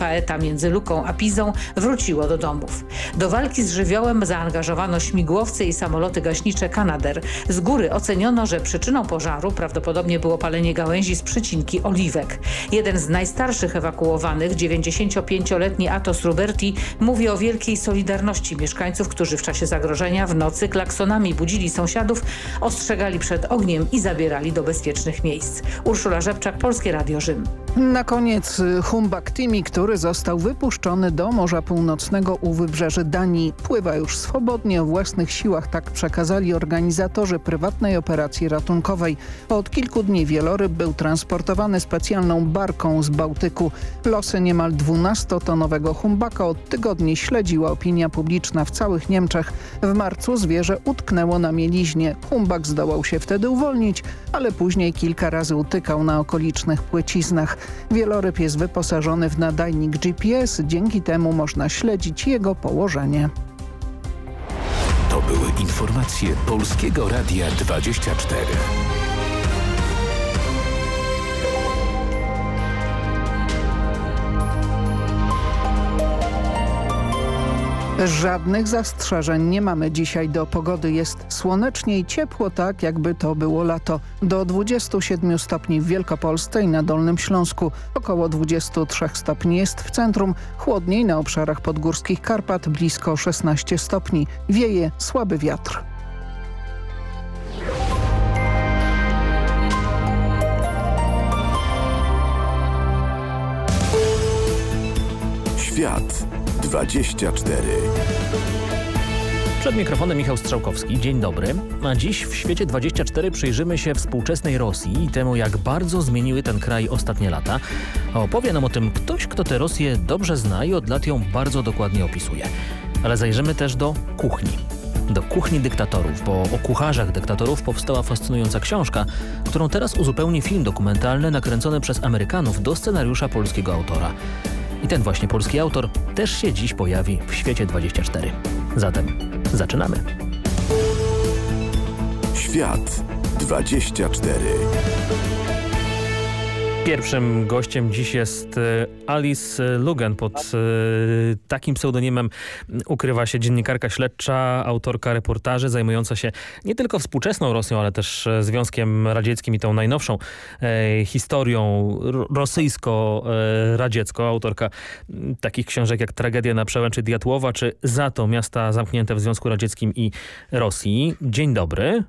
Strefa ETA między Luką a Pizą wróciło do domów. Do walki z żywiołem zaangażowano śmigłowce i samoloty gaśnicze Canadair. Z góry oceniono, że przyczyną pożaru prawdopodobnie było palenie gałęzi z przycinki oliwek. Jeden z najstarszych ewakuowanych, 95-letni Atos Ruberti, mówi o wielkiej solidarności mieszkańców, którzy w czasie zagrożenia w nocy klaksonami budzili sąsiadów, ostrzegali przed ogniem i zabierali do bezpiecznych miejsc. Urszula Rzepczak, Polskie Radio Rzym. Na koniec Humbag Timi, który został wypuszczony do Morza Północnego u wybrzeży Danii. Pływa już swobodnie, o własnych siłach, tak przekazali organizatorzy prywatnej operacji ratunkowej. Od kilku dni wieloryb był transportowany specjalną barką z Bałtyku. Losy niemal 12-tonowego humbaka od tygodni śledziła opinia publiczna w całych Niemczech. W marcu zwierzę utknęło na mieliźnie. Humbak zdołał się wtedy uwolnić, ale później kilka razy utykał na okolicznych płeciznach. Wieloryb jest wyposażony w nadajnik GPS, dzięki temu można śledzić jego położenie. To były informacje Polskiego Radia 24. Żadnych zastrzeżeń nie mamy dzisiaj do pogody. Jest słonecznie i ciepło, tak jakby to było lato. Do 27 stopni w Wielkopolsce i na Dolnym Śląsku. Około 23 stopni jest w centrum. Chłodniej na obszarach podgórskich Karpat, blisko 16 stopni. Wieje słaby wiatr. Świat 24. Przed mikrofonem Michał Strzałkowski. Dzień dobry. A dziś w Świecie 24 przyjrzymy się współczesnej Rosji i temu, jak bardzo zmieniły ten kraj ostatnie lata. A opowie nam o tym ktoś, kto tę Rosję dobrze zna i od lat ją bardzo dokładnie opisuje. Ale zajrzymy też do kuchni. Do kuchni dyktatorów, bo o kucharzach dyktatorów powstała fascynująca książka, którą teraz uzupełni film dokumentalny nakręcony przez Amerykanów do scenariusza polskiego autora. I ten właśnie polski autor też się dziś pojawi w Świecie 24. Zatem zaczynamy. Świat 24. Pierwszym gościem dziś jest Alice Lugen. Pod takim pseudonimem ukrywa się dziennikarka śledcza, autorka reportaży zajmująca się nie tylko współczesną Rosją, ale też Związkiem Radzieckim i tą najnowszą historią rosyjsko-radziecką. Autorka takich książek jak Tragedia na przełęczy Diatłowa czy Za to miasta zamknięte w Związku Radzieckim i Rosji. Dzień dobry.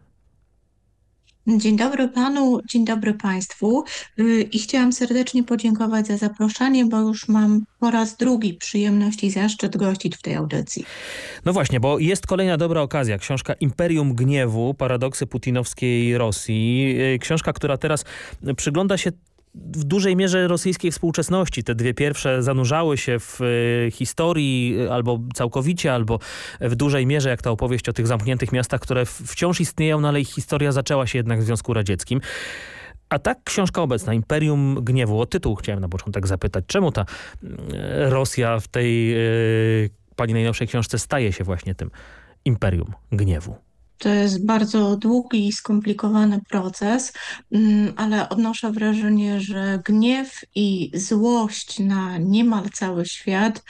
Dzień dobry panu, dzień dobry państwu i chciałam serdecznie podziękować za zaproszenie, bo już mam po raz drugi przyjemność i zaszczyt gościć w tej audycji. No właśnie, bo jest kolejna dobra okazja. Książka Imperium Gniewu, paradoksy putinowskiej Rosji. Książka, która teraz przygląda się w dużej mierze rosyjskiej współczesności. Te dwie pierwsze zanurzały się w historii albo całkowicie, albo w dużej mierze, jak ta opowieść o tych zamkniętych miastach, które wciąż istnieją, no ale ich historia zaczęła się jednak w Związku Radzieckim. A ta książka obecna, Imperium Gniewu, o tytuł chciałem na początek zapytać. Czemu ta Rosja w tej pani najnowszej książce staje się właśnie tym Imperium Gniewu? To jest bardzo długi i skomplikowany proces, ale odnoszę wrażenie, że gniew i złość na niemal cały świat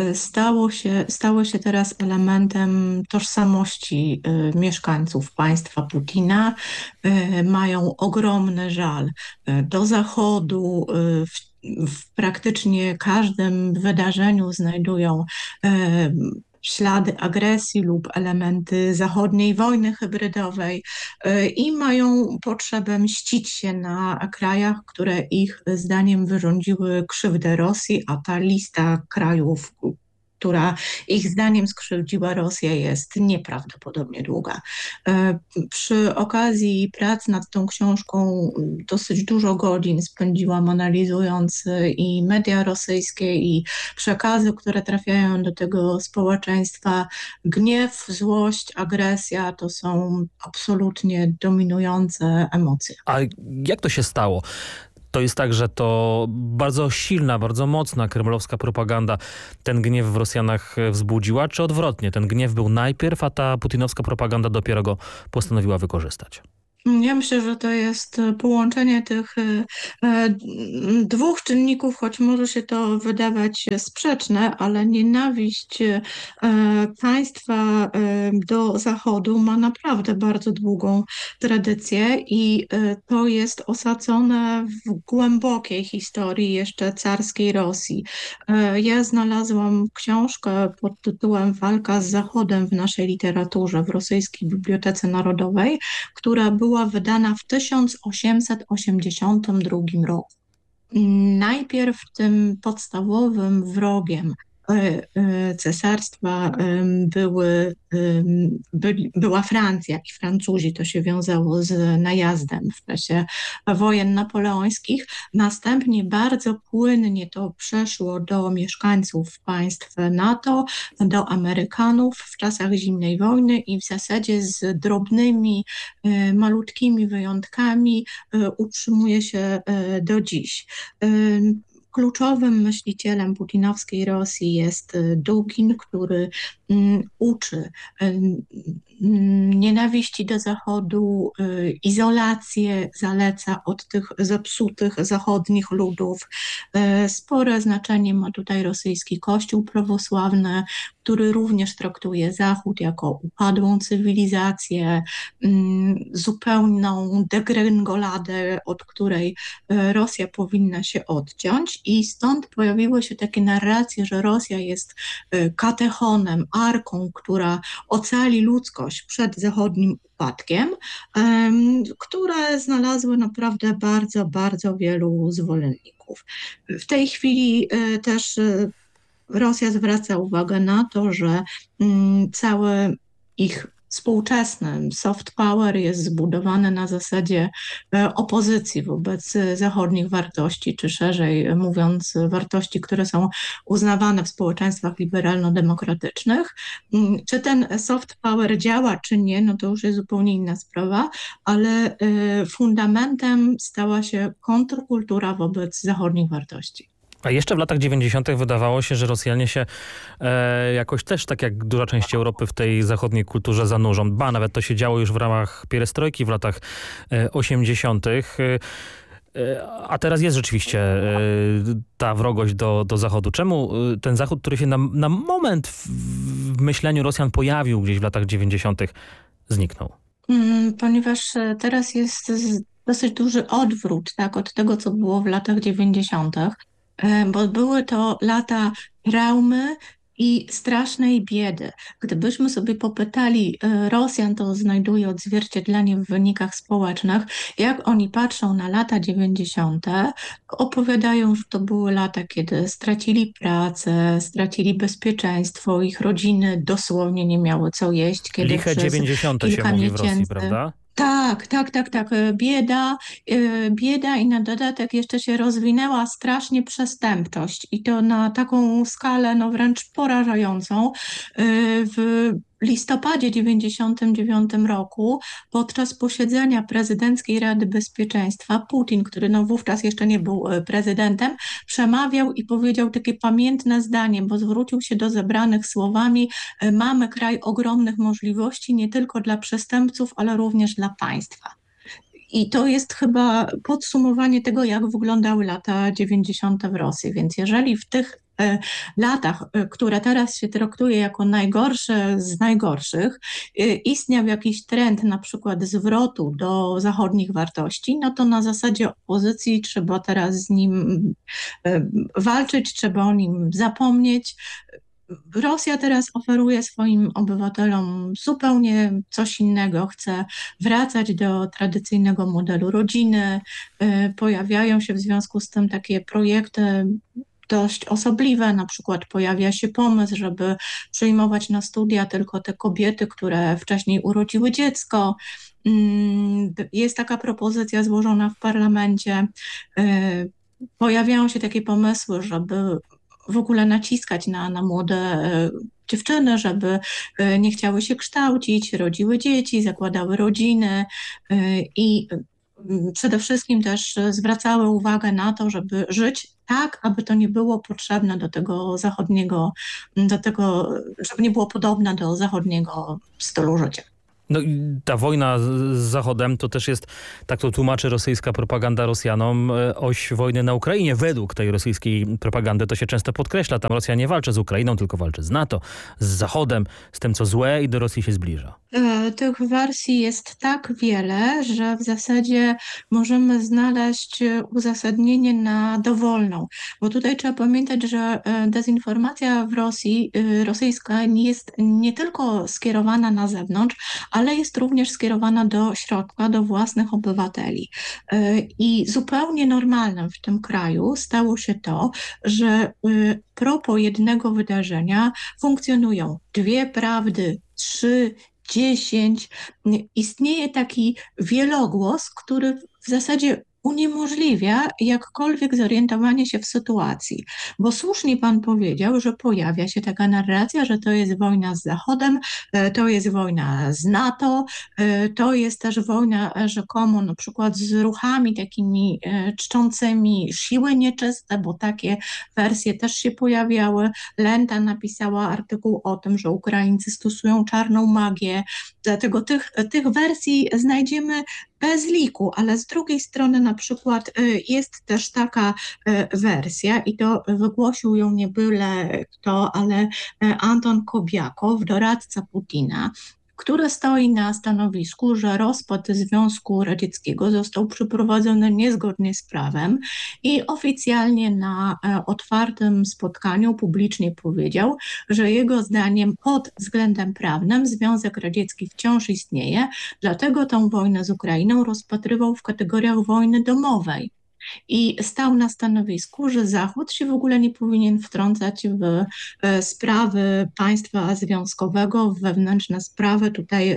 stało się teraz elementem tożsamości mieszkańców państwa Putina. Mają ogromny żal do Zachodu. W praktycznie każdym wydarzeniu znajdują ślady agresji lub elementy zachodniej wojny hybrydowej i mają potrzebę mścić się na krajach, które ich zdaniem wyrządziły krzywdę Rosji, a ta lista krajów, która ich zdaniem skrzywdziła Rosję, jest nieprawdopodobnie długa. Przy okazji prac nad tą książką dosyć dużo godzin spędziłam analizując i media rosyjskie, i przekazy, które trafiają do tego społeczeństwa. Gniew, złość, agresja to są absolutnie dominujące emocje. A jak to się stało? To jest tak, że to bardzo silna, bardzo mocna kremlowska propaganda ten gniew w Rosjanach wzbudziła, czy odwrotnie? Ten gniew był najpierw, a ta putinowska propaganda dopiero go postanowiła wykorzystać? Ja myślę, że to jest połączenie tych dwóch czynników, choć może się to wydawać sprzeczne, ale nienawiść państwa do Zachodu ma naprawdę bardzo długą tradycję i to jest osadzone w głębokiej historii jeszcze carskiej Rosji. Ja znalazłam książkę pod tytułem Walka z Zachodem w naszej literaturze w Rosyjskiej Bibliotece Narodowej, która była wydana w 1882 roku. Najpierw tym podstawowym wrogiem cesarstwa była Francja i Francuzi. To się wiązało z najazdem w czasie wojen napoleońskich. Następnie bardzo płynnie to przeszło do mieszkańców państw NATO, do Amerykanów w czasach zimnej wojny i w zasadzie z drobnymi, malutkimi wyjątkami utrzymuje się do dziś. Kluczowym myślicielem putinowskiej Rosji jest Dugin, który uczy nienawiści do Zachodu, izolację zaleca od tych zepsutych zachodnich ludów. Spore znaczenie ma tutaj rosyjski Kościół prawosławny, który również traktuje Zachód jako upadłą cywilizację, zupełną degrengoladę, od której Rosja powinna się odciąć i stąd pojawiły się takie narracje, że Rosja jest katechonem, arką, która ocali ludzkość przed zachodnim upadkiem, które znalazły naprawdę bardzo, bardzo wielu zwolenników. W tej chwili też Rosja zwraca uwagę na to, że cały ich współczesny soft power jest zbudowany na zasadzie opozycji wobec zachodnich wartości, czy szerzej mówiąc wartości, które są uznawane w społeczeństwach liberalno-demokratycznych. Czy ten soft power działa, czy nie, no to już jest zupełnie inna sprawa, ale fundamentem stała się kontrkultura wobec zachodnich wartości. A jeszcze w latach 90. wydawało się, że Rosjanie się jakoś też, tak jak duża część Europy, w tej zachodniej kulturze zanurzą. Nawet to się działo już w ramach pierestrojki w latach 80. A teraz jest rzeczywiście ta wrogość do Zachodu. Czemu ten Zachód, który się na moment w myśleniu Rosjan pojawił gdzieś w latach 90. zniknął? Ponieważ teraz jest dosyć duży odwrót, tak, od tego, co było w latach 90., bo były to lata traumy i strasznej biedy. Gdybyśmy sobie popytali Rosjan, to znajduje odzwierciedlenie w wynikach społecznych, jak oni patrzą na lata 90., opowiadają, że to były lata, kiedy stracili pracę, stracili bezpieczeństwo, ich rodziny dosłownie nie miały co jeść. Kiedy Liche 90. się mówi w Rosji, prawda? Tak. Bieda i na dodatek jeszcze się rozwinęła strasznie przestępczość i to na taką skalę no wręcz porażającą. W listopadzie 99 roku podczas posiedzenia Prezydenckiej Rady Bezpieczeństwa Putin, który no wówczas jeszcze nie był prezydentem, przemawiał i powiedział takie pamiętne zdanie, bo zwrócił się do zebranych słowami: mamy kraj ogromnych możliwości nie tylko dla przestępców, ale również dla państwa. I to jest chyba podsumowanie tego, jak wyglądały lata 90. w Rosji. Więc jeżeli w tych latach, które teraz się traktuje jako najgorsze z najgorszych, istniał jakiś trend na przykład zwrotu do zachodnich wartości, no to na zasadzie opozycji trzeba teraz z nim walczyć, trzeba o nim zapomnieć. Rosja teraz oferuje swoim obywatelom zupełnie coś innego. Chce wracać do tradycyjnego modelu rodziny. Pojawiają się w związku z tym takie projekty dość osobliwe. Na przykład pojawia się pomysł, żeby przyjmować na studia tylko te kobiety, które wcześniej urodziły dziecko. Jest taka propozycja złożona w parlamencie. Pojawiają się takie pomysły, żeby w ogóle naciskać na młode dziewczyny, żeby nie chciały się kształcić, rodziły dzieci, zakładały rodziny i przede wszystkim też zwracały uwagę na to, żeby żyć tak, aby to nie było potrzebne do tego zachodniego, żeby nie było podobne do zachodniego stylu życia. No i ta wojna z Zachodem to też jest, tak to tłumaczy rosyjska propaganda Rosjanom, oś wojny na Ukrainie. Według tej rosyjskiej propagandy to się często podkreśla. Tam Rosja nie walczy z Ukrainą, tylko walczy z NATO, z Zachodem, z tym co złe i do Rosji się zbliża. Tych wersji jest tak wiele, że w zasadzie możemy znaleźć uzasadnienie na dowolną. Bo tutaj trzeba pamiętać, że dezinformacja w Rosji, rosyjska jest nie tylko skierowana na zewnątrz, ale jest również skierowana do środka, do własnych obywateli. I zupełnie normalnym w tym kraju stało się to, że propos jednego wydarzenia funkcjonują dwie prawdy, 3, 10. Istnieje taki wielogłos, który w zasadzie uniemożliwia jakkolwiek zorientowanie się w sytuacji. Bo słusznie pan powiedział, że pojawia się taka narracja, że to jest wojna z Zachodem, to jest wojna z NATO, to jest też wojna rzekomo na przykład z ruchami takimi czczącymi siły nieczyste, bo takie wersje też się pojawiały. Lenta napisała artykuł o tym, że Ukraińcy stosują czarną magię. Dlatego tych wersji znajdziemy bez liku, ale z drugiej strony na przykład jest też taka wersja i to wygłosił ją nie byle kto, ale Anton Kobiakow, doradca Putina, który stoi na stanowisku, że rozpad Związku Radzieckiego został przeprowadzony niezgodnie z prawem i oficjalnie na otwartym spotkaniu publicznie powiedział, że jego zdaniem pod względem prawnym Związek Radziecki wciąż istnieje, dlatego tą wojnę z Ukrainą rozpatrywał w kategoriach wojny domowej. I stał na stanowisku, że Zachód się w ogóle nie powinien wtrącać w sprawy państwa związkowego, w wewnętrzne sprawy tutaj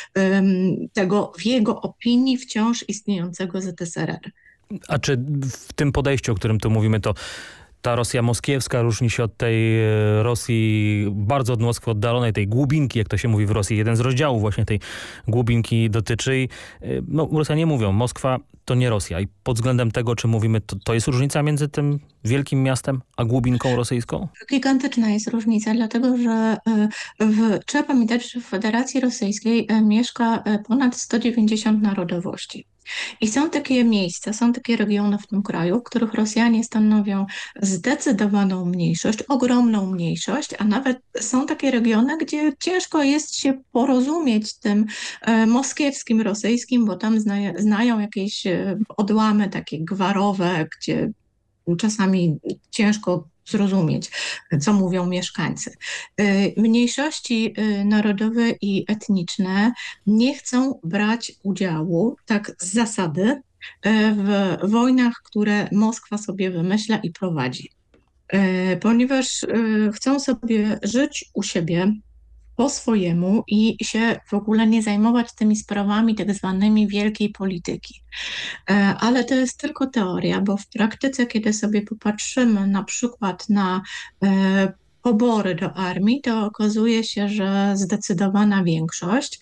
tego w jego opinii wciąż istniejącego ZSRR. A czy w tym podejściu, o którym tu mówimy, to ta Rosja moskiewska różni się od tej Rosji bardzo od Moskwy oddalonej, tej głubinki, jak to się mówi w Rosji. Jeden z rozdziałów właśnie tej głubinki dotyczy i Rosjanie mówią, Moskwa to nie Rosja. I pod względem tego, czy mówimy, to jest różnica między tym wielkim miastem a głubinką rosyjską? Gigantyczna jest różnica, dlatego że trzeba pamiętać, że w Federacji Rosyjskiej mieszka ponad 190 narodowości. I są takie miejsca, są takie regiony w tym kraju, w których Rosjanie stanowią zdecydowaną mniejszość, ogromną mniejszość, a nawet są takie regiony, gdzie ciężko jest się porozumieć tym moskiewskim, rosyjskim, bo tam znają jakieś odłamy takie gwarowe, gdzie czasami ciężko zrozumieć, co mówią mieszkańcy. Mniejszości narodowe i etniczne nie chcą brać udziału, tak z zasady, w wojnach, które Moskwa sobie wymyśla i prowadzi. Ponieważ chcą sobie żyć u siebie po swojemu i się w ogóle nie zajmować tymi sprawami tak zwanymi wielkiej polityki. Ale to jest tylko teoria, bo w praktyce, kiedy sobie popatrzymy na przykład na pobory do armii, to okazuje się, że zdecydowana większość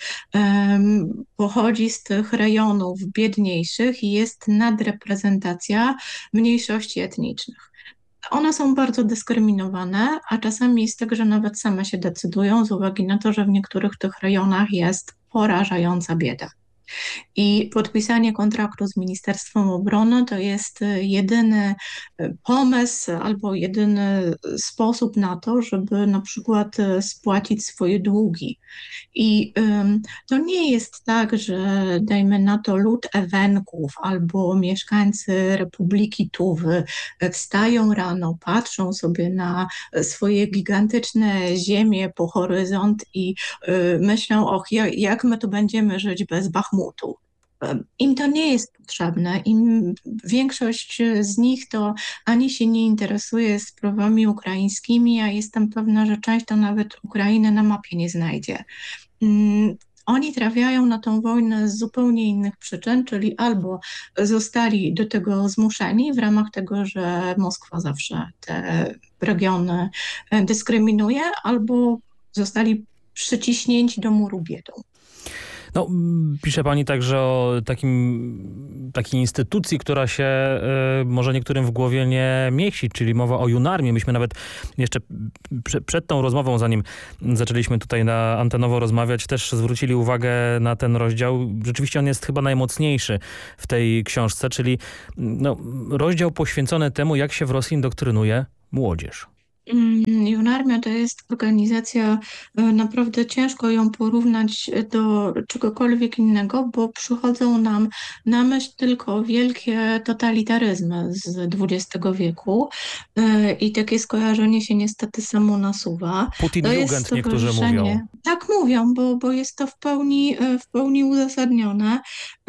pochodzi z tych rejonów biedniejszych i jest nadreprezentacja mniejszości etnicznych. One są bardzo dyskryminowane, a czasami jest tak, że nawet same się decydują z uwagi na to, że w niektórych tych rejonach jest porażająca bieda. I podpisanie kontraktu z Ministerstwem Obrony to jest jedyny pomysł albo jedyny sposób na to, żeby na przykład spłacić swoje długi. I to nie jest tak, że dajmy na to lud Ewenków albo mieszkańcy Republiki Tuwy wstają rano, patrzą sobie na swoje gigantyczne ziemie po horyzont i myślą, jak my tu będziemy żyć bez Bachmutu. Im to nie jest potrzebne, im większość z nich to ani się nie interesuje sprawami ukraińskimi, a jestem pewna, że część to nawet Ukrainy na mapie nie znajdzie. Oni trafiają na tą wojnę z zupełnie innych przyczyn, czyli albo zostali do tego zmuszeni w ramach tego, że Moskwa zawsze te regiony dyskryminuje, albo zostali przyciśnięci do muru biedą. No, pisze pani także o takiej instytucji, która się może niektórym w głowie nie mieści, czyli mowa o Junarmii. Myśmy nawet jeszcze przed tą rozmową, zanim zaczęliśmy tutaj antenowo rozmawiać, też zwrócili uwagę na ten rozdział. Rzeczywiście on jest chyba najmocniejszy w tej książce, czyli rozdział poświęcony temu, jak się w Rosji indoktrynuje młodzież. Junarmia to jest organizacja, naprawdę ciężko ją porównać do czegokolwiek innego, bo przychodzą nam na myśl tylko wielkie totalitaryzmy z XX wieku i takie skojarzenie się niestety samo nasuwa. Putin-Jugend niektórzy mówią. Tak mówią, bo jest to w pełni uzasadnione.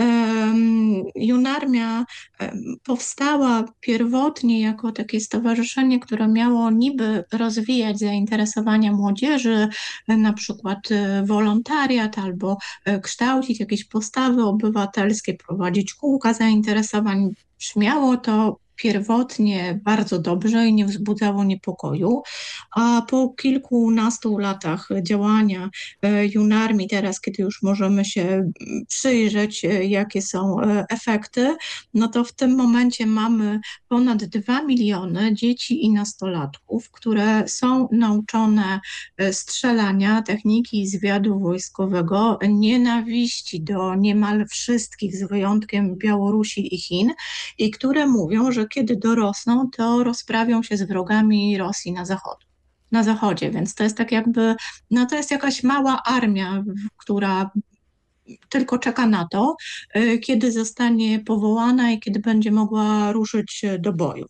Junarmia powstała pierwotnie jako takie stowarzyszenie, które miało niby rozwijać zainteresowania młodzieży, na przykład wolontariat albo kształcić jakieś postawy obywatelskie, prowadzić kółka zainteresowań. Brzmiało to pierwotnie bardzo dobrze i nie wzbudzało niepokoju, a po kilkunastu latach działania Junarmii, teraz kiedy już możemy się przyjrzeć, jakie są efekty, no to w tym momencie mamy ponad 2 miliony dzieci i nastolatków, które są nauczone strzelania, techniki zwiadu wojskowego, nienawiści do niemal wszystkich z wyjątkiem Białorusi i Chin i które mówią, że kiedy dorosną, to rozprawią się z wrogami Rosji na zachodzie, więc to jest tak jakby, to jest jakaś mała armia, która tylko czeka na to, kiedy zostanie powołana i kiedy będzie mogła ruszyć do boju.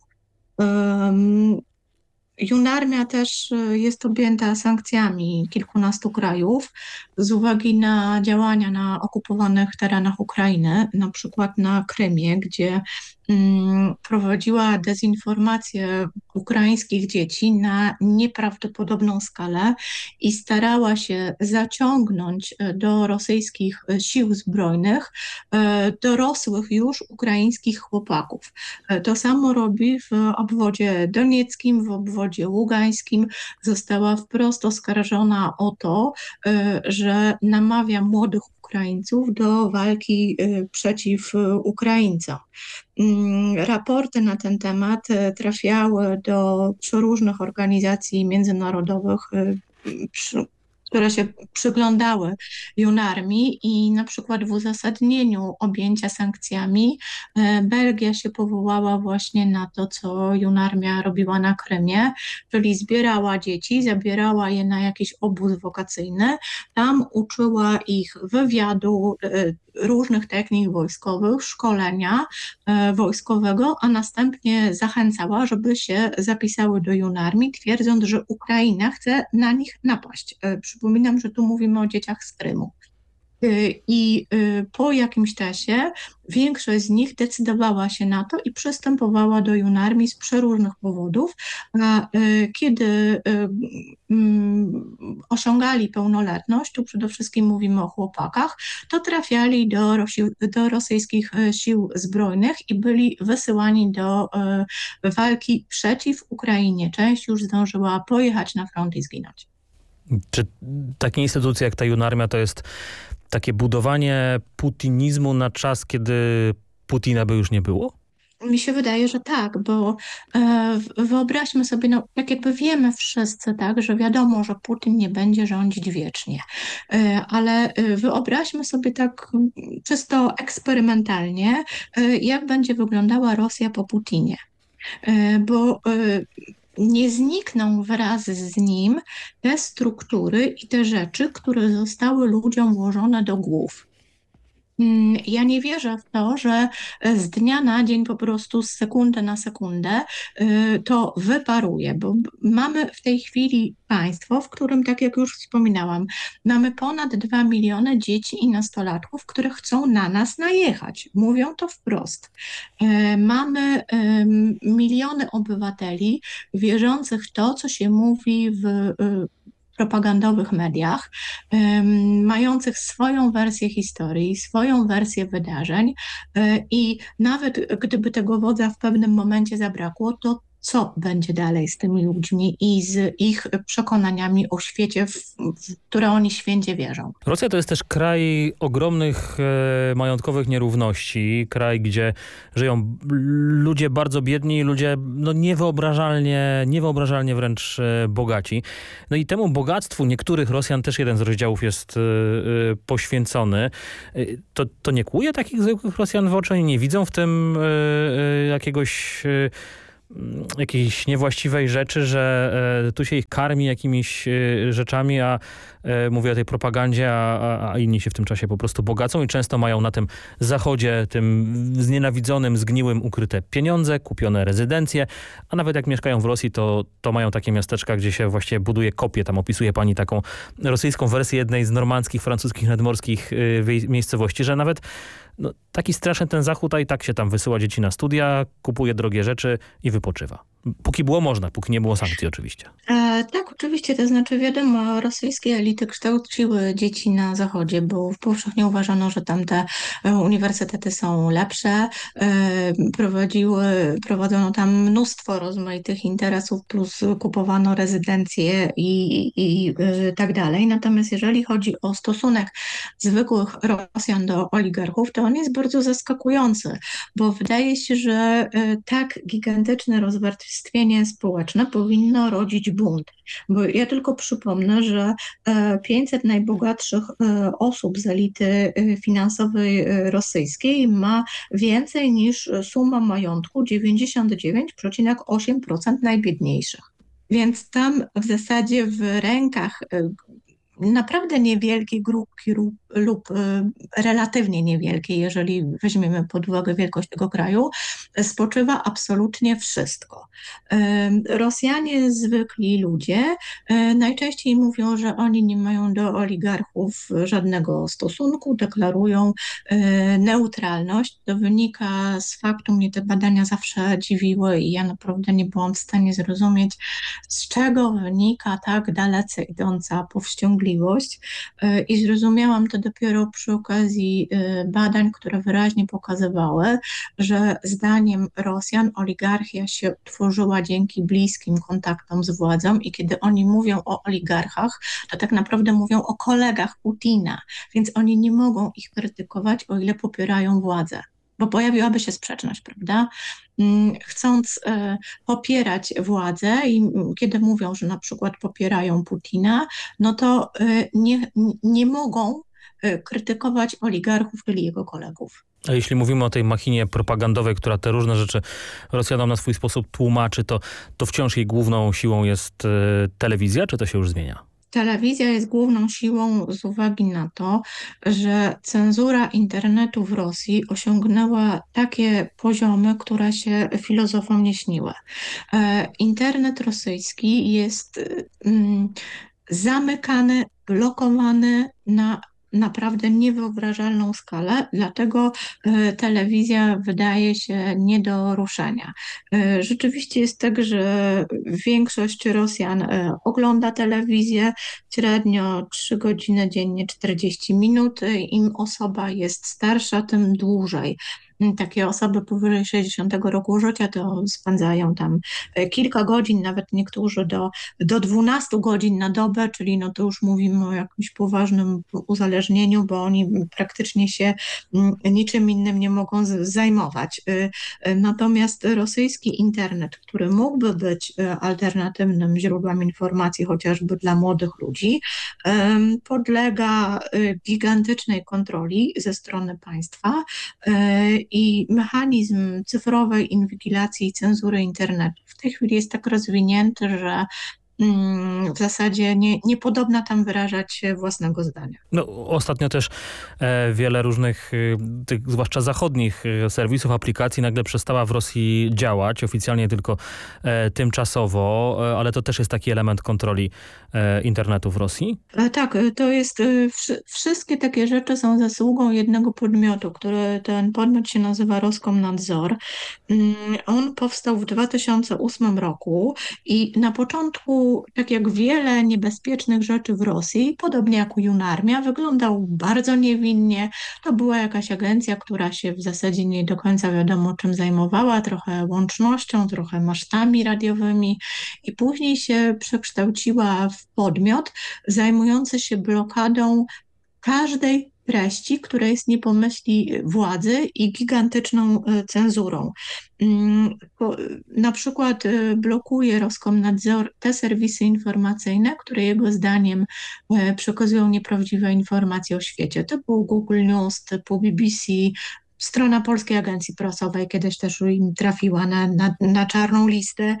Junarmia też jest objęta sankcjami kilkunastu krajów z uwagi na działania na okupowanych terenach Ukrainy, na przykład na Krymie, gdzie prowadziła dezinformację ukraińskich dzieci na nieprawdopodobną skalę i starała się zaciągnąć do rosyjskich sił zbrojnych dorosłych już ukraińskich chłopaków. To samo robi w obwodzie donieckim, w obwodzie ługańskim. Została wprost oskarżona o to, że namawia młodych Ukraińców do walki przeciw Ukraińcom. Raporty na ten temat trafiały do przeróżnych organizacji międzynarodowych, które się przyglądały Junarmii i na przykład w uzasadnieniu objęcia sankcjami Belgia się powołała właśnie na to, co Junarmia robiła na Krymie, czyli zbierała dzieci, zabierała je na jakiś obóz wokacyjny, tam uczyła ich wywiadu, różnych technik wojskowych, szkolenia wojskowego, a następnie zachęcała, żeby się zapisały do Junarmii, twierdząc, że Ukraina chce na nich napaść. Przypominam, że tu mówimy o dzieciach z Krymu. I po jakimś czasie większość z nich decydowała się na to i przystępowała do Junarmii z przeróżnych powodów, a kiedy osiągali pełnoletność, tu przede wszystkim mówimy o chłopakach, to trafiali do rosyjskich sił zbrojnych i byli wysyłani do walki przeciw Ukrainie. Część już zdążyła pojechać na front i zginąć. Czy takie instytucje jak ta Junarmia to jest takie budowanie putinizmu na czas, kiedy Putina by już nie było? Mi się wydaje, że tak, bo wyobraźmy sobie, tak jakby wiemy wszyscy, tak, że wiadomo, że Putin nie będzie rządzić wiecznie, ale wyobraźmy sobie tak czysto eksperymentalnie, jak będzie wyglądała Rosja po Putinie, bo nie znikną wraz z nim te struktury i te rzeczy, które zostały ludziom włożone do głów. Ja nie wierzę w to, że z dnia na dzień po prostu z sekundy na sekundę to wyparuje, bo mamy w tej chwili państwo, w którym, tak jak już wspominałam, mamy ponad 2 miliony dzieci i nastolatków, które chcą na nas najechać. Mówią to wprost. Mamy miliony obywateli wierzących w to, co się mówi w propagandowych mediach, mających swoją wersję historii, swoją wersję wydarzeń i nawet gdyby tego wodza w pewnym momencie zabrakło, to co będzie dalej z tymi ludźmi i z ich przekonaniami o świecie, w które oni święcie wierzą. Rosja to jest też kraj ogromnych majątkowych nierówności, kraj, gdzie żyją ludzie bardzo biedni, ludzie niewyobrażalnie wręcz bogaci. No i temu bogactwu niektórych Rosjan też jeden z rozdziałów jest poświęcony. To nie kłuje takich zwykłych Rosjan w oczy? Oni nie widzą w tym jakiejś niewłaściwej rzeczy, że tu się ich karmi jakimiś rzeczami, a mówię o tej propagandzie, a inni się w tym czasie po prostu bogacą i często mają na tym zachodzie, tym znienawidzonym, zgniłym, ukryte pieniądze, kupione rezydencje, a nawet jak mieszkają w Rosji, to mają takie miasteczka, gdzie się właśnie buduje kopie. Tam opisuje pani taką rosyjską wersję jednej z normandzkich, francuskich, nadmorskich miejscowości, że nawet taki straszny ten zachód, a i tak się tam wysyła dzieci na studia, kupuje drogie rzeczy i wypoczywa. Póki było można, póki nie było sankcji oczywiście. Tak, oczywiście, to znaczy wiadomo, rosyjskie elity kształciły dzieci na zachodzie, bo powszechnie uważano, że tamte uniwersytety są lepsze, prowadzono tam mnóstwo rozmaitych interesów, plus kupowano rezydencje i tak dalej. Natomiast jeżeli chodzi o stosunek zwykłych Rosjan do oligarchów, to on jest bardzo zaskakujący, bo wydaje się, że tak gigantyczne rozwarstwienie społeczne powinno rodzić bunt. Bo ja tylko przypomnę, że 500 najbogatszych osób z elity finansowej rosyjskiej ma więcej niż suma majątku 99,8% najbiedniejszych. Więc tam w zasadzie w rękach naprawdę niewielkiej grupki lub relatywnie niewielkiej, jeżeli weźmiemy pod uwagę wielkość tego kraju, spoczywa absolutnie wszystko. Rosjanie, zwykli ludzie, najczęściej mówią, że oni nie mają do oligarchów żadnego stosunku, deklarują neutralność. To wynika z faktu, mnie te badania zawsze dziwiły i ja naprawdę nie byłam w stanie zrozumieć, z czego wynika tak dalece idąca powściągliwość. I zrozumiałam to dopiero przy okazji badań, które wyraźnie pokazywały, że zdaniem Rosjan oligarchia się tworzyła dzięki bliskim kontaktom z władzą i kiedy oni mówią o oligarchach, to tak naprawdę mówią o kolegach Putina, więc oni nie mogą ich krytykować, o ile popierają władzę. Bo pojawiłaby się sprzeczność, prawda? Chcąc popierać władzę i kiedy mówią, że na przykład popierają Putina, no to nie mogą krytykować oligarchów, czyli jego kolegów. A jeśli mówimy o tej machinie propagandowej, która te różne rzeczy Rosjanom na swój sposób tłumaczy, to wciąż jej główną siłą jest telewizja, czy to się już zmienia? Telewizja jest główną siłą z uwagi na to, że cenzura internetu w Rosji osiągnęła takie poziomy, które się filozofom nie śniły. Internet rosyjski jest zamykany, blokowany na naprawdę niewyobrażalną skalę, dlatego telewizja wydaje się nie do ruszenia. Rzeczywiście jest tak, że większość Rosjan ogląda telewizję, średnio 3 godziny dziennie, 40 minut. Im osoba jest starsza, tym dłużej. Takie osoby powyżej 60 roku życia to spędzają tam kilka godzin, nawet niektórzy do 12 godzin na dobę, czyli no to już mówimy o jakimś poważnym uzależnieniu, bo oni praktycznie się niczym innym nie mogą zajmować. Natomiast rosyjski internet, który mógłby być alternatywnym źródłem informacji chociażby dla młodych ludzi, podlega gigantycznej kontroli ze strony państwa i mechanizm cyfrowej inwigilacji i cenzury internetu w tej chwili jest tak rozwinięty, że w zasadzie niepodobna tam wyrażać własnego zdania. No, ostatnio też wiele różnych, tych, zwłaszcza zachodnich serwisów, aplikacji nagle przestała w Rosji działać, oficjalnie tylko tymczasowo, ale to też jest taki element kontroli internetu w Rosji? Tak, to jest, wszystkie takie rzeczy są zasługą jednego podmiotu, ten podmiot się nazywa Roskomnadzor. On powstał w 2008 roku i na początku prostu, tak jak wiele niebezpiecznych rzeczy w Rosji, podobnie jak Junarmia, wyglądał bardzo niewinnie. To była jakaś agencja, która się w zasadzie nie do końca wiadomo czym zajmowała, trochę łącznością, trochę masztami radiowymi i później się przekształciła w podmiot zajmujący się blokadą każdej treści, która jest nie po myśli władzy i gigantyczną cenzurą. Na przykład blokuje Roskomnadzor te serwisy informacyjne, które jego zdaniem przekazują nieprawdziwe informacje o świecie, typu Google News, typu BBC, strona Polskiej Agencji Prasowej kiedyś też im trafiła na czarną listę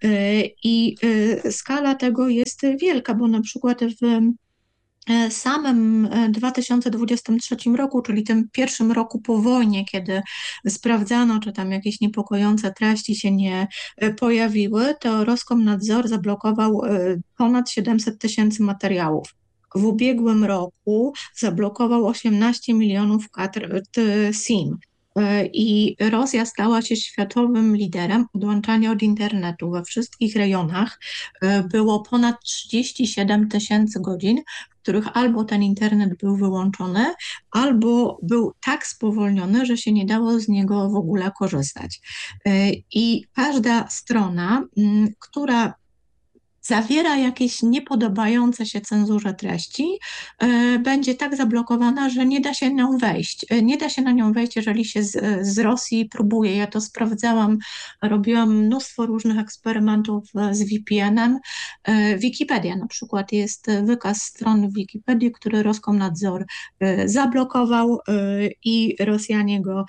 i skala tego jest wielka, bo na przykład w samym 2023 roku, czyli tym pierwszym roku po wojnie, kiedy sprawdzano, czy tam jakieś niepokojące treści się nie pojawiły, to Roskomnadzor zablokował ponad 700 000 materiałów. W ubiegłym roku zablokował 18 milionów kart SIM. I Rosja stała się światowym liderem odłączania od internetu. We wszystkich rejonach było ponad 37 000 godzin, w których albo ten internet był wyłączony, albo był tak spowolniony, że się nie dało z niego w ogóle korzystać. I każda strona, która zawiera jakieś niepodobające się cenzurze treści, będzie tak zablokowana, że nie da się na nią wejść. Nie da się na nią wejść, jeżeli się z Rosji próbuje. Ja to sprawdzałam, robiłam mnóstwo różnych eksperymentów z VPN-em. Wikipedia na przykład jest wykaz stron w Wikipedii, który Roskomnadzor zablokował i Rosjanie go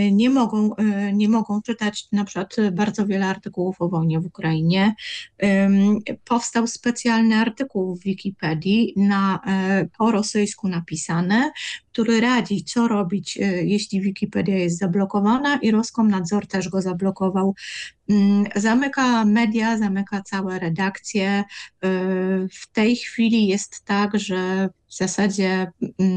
nie mogą czytać. Na przykład bardzo wiele artykułów o wojnie w Ukrainie. Powstał specjalny artykuł w Wikipedii po rosyjsku napisany, który radzi, co robić, jeśli Wikipedia jest zablokowana i Roskomnadzor też go zablokował. Zamyka media, zamyka całe redakcje. W tej chwili jest tak, że w zasadzie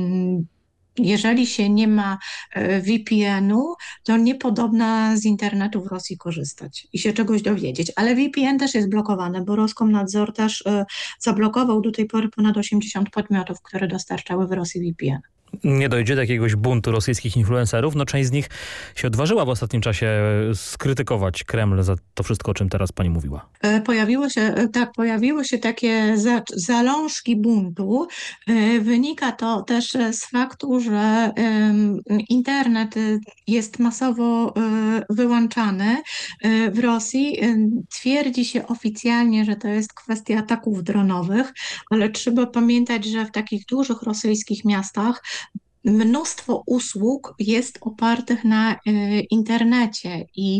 jeżeli się nie ma VPN-u, to niepodobna z internetu w Rosji korzystać i się czegoś dowiedzieć. Ale VPN też jest blokowany, bo Roskomnadzor też zablokował do tej pory ponad 80 podmiotów, które dostarczały w Rosji VPN. Nie dojdzie do jakiegoś buntu rosyjskich influencerów. No, część z nich się odważyła w ostatnim czasie skrytykować Kreml za to wszystko, o czym teraz pani mówiła. Pojawiły się takie zalążki buntu. Wynika to też z faktu, że internet jest masowo wyłączany w Rosji. Twierdzi się oficjalnie, że to jest kwestia ataków dronowych, ale trzeba pamiętać, że w takich dużych rosyjskich miastach mnóstwo usług jest opartych na internecie i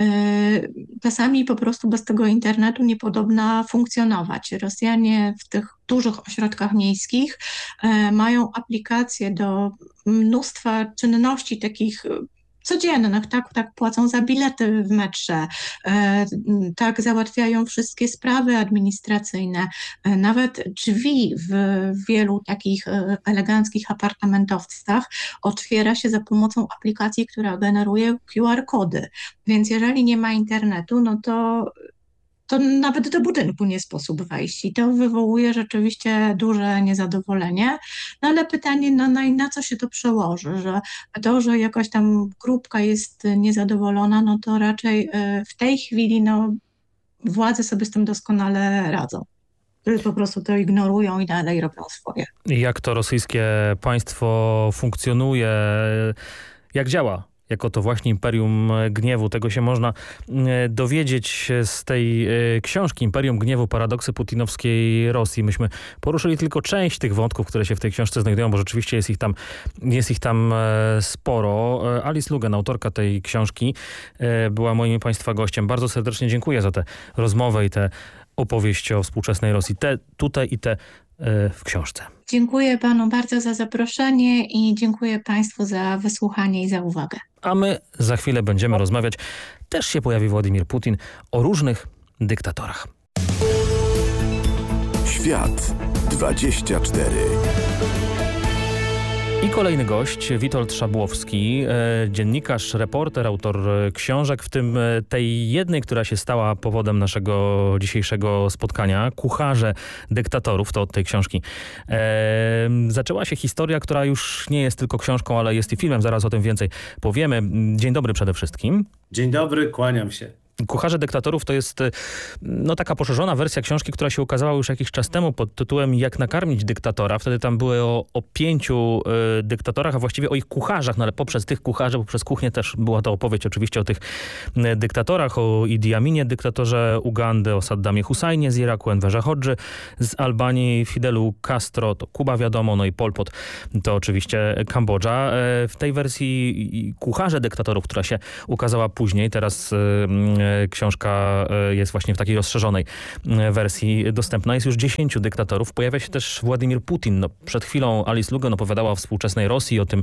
czasami po prostu bez tego internetu niepodobna funkcjonować. Rosjanie w tych dużych ośrodkach miejskich mają aplikacje do mnóstwa czynności takich codziennych, tak płacą za bilety w metrze, tak załatwiają wszystkie sprawy administracyjne. Nawet drzwi w wielu takich eleganckich apartamentowcach otwiera się za pomocą aplikacji, która generuje QR-kody. Więc jeżeli nie ma internetu, no to nawet do budynku nie sposób wejść i to wywołuje rzeczywiście duże niezadowolenie. No ale pytanie, na co się to przełoży, że to, że jakaś tam grupka jest niezadowolona, no to raczej w tej chwili władze sobie z tym doskonale radzą. Po prostu to ignorują i dalej robią swoje. Jak to rosyjskie państwo funkcjonuje, jak działa? Jako to właśnie Imperium Gniewu. Tego się można dowiedzieć z tej książki Imperium Gniewu, paradoksy putinowskiej Rosji. Myśmy poruszyli tylko część tych wątków, które się w tej książce znajdują, bo rzeczywiście jest ich tam sporo. Alice Lugan, autorka tej książki, była moim państwa gościem. Bardzo serdecznie dziękuję za tę rozmowę i tę opowieść o współczesnej Rosji. Te tutaj i te w książce. Dziękuję panu bardzo za zaproszenie i dziękuję państwu za wysłuchanie i za uwagę. A my za chwilę będziemy rozmawiać, też się pojawi Władimir Putin, o różnych dyktatorach. Świat 24. I kolejny gość, Witold Szabłowski, dziennikarz, reporter, autor książek, w tym tej jednej, która się stała powodem naszego dzisiejszego spotkania, Kucharze dyktatorów, to od tej książki zaczęła się historia, która już nie jest tylko książką, ale jest i filmem, zaraz o tym więcej powiemy. Dzień dobry przede wszystkim. Dzień dobry, kłaniam się. Kucharze dyktatorów to jest taka poszerzona wersja książki, która się ukazała już jakiś czas temu pod tytułem Jak nakarmić dyktatora. Wtedy tam były o 5 dyktatorach, a właściwie o ich kucharzach, no ale poprzez tych kucharzy, poprzez kuchnię też była to opowieść oczywiście o tych dyktatorach, o Idi Aminie, dyktatorze Ugandy, o Saddamie Husajnie z Iraku, Enverze Hodży z Albanii, Fidelu Castro, to Kuba wiadomo, no i Pol Pot to oczywiście Kambodża. W tej wersji Kucharze dyktatorów, która się ukazała później, teraz książka jest właśnie w takiej rozszerzonej wersji dostępna. Jest już 10 dyktatorów. Pojawia się też Władimir Putin. No, przed chwilą Alice Lugan opowiadała o współczesnej Rosji, o tym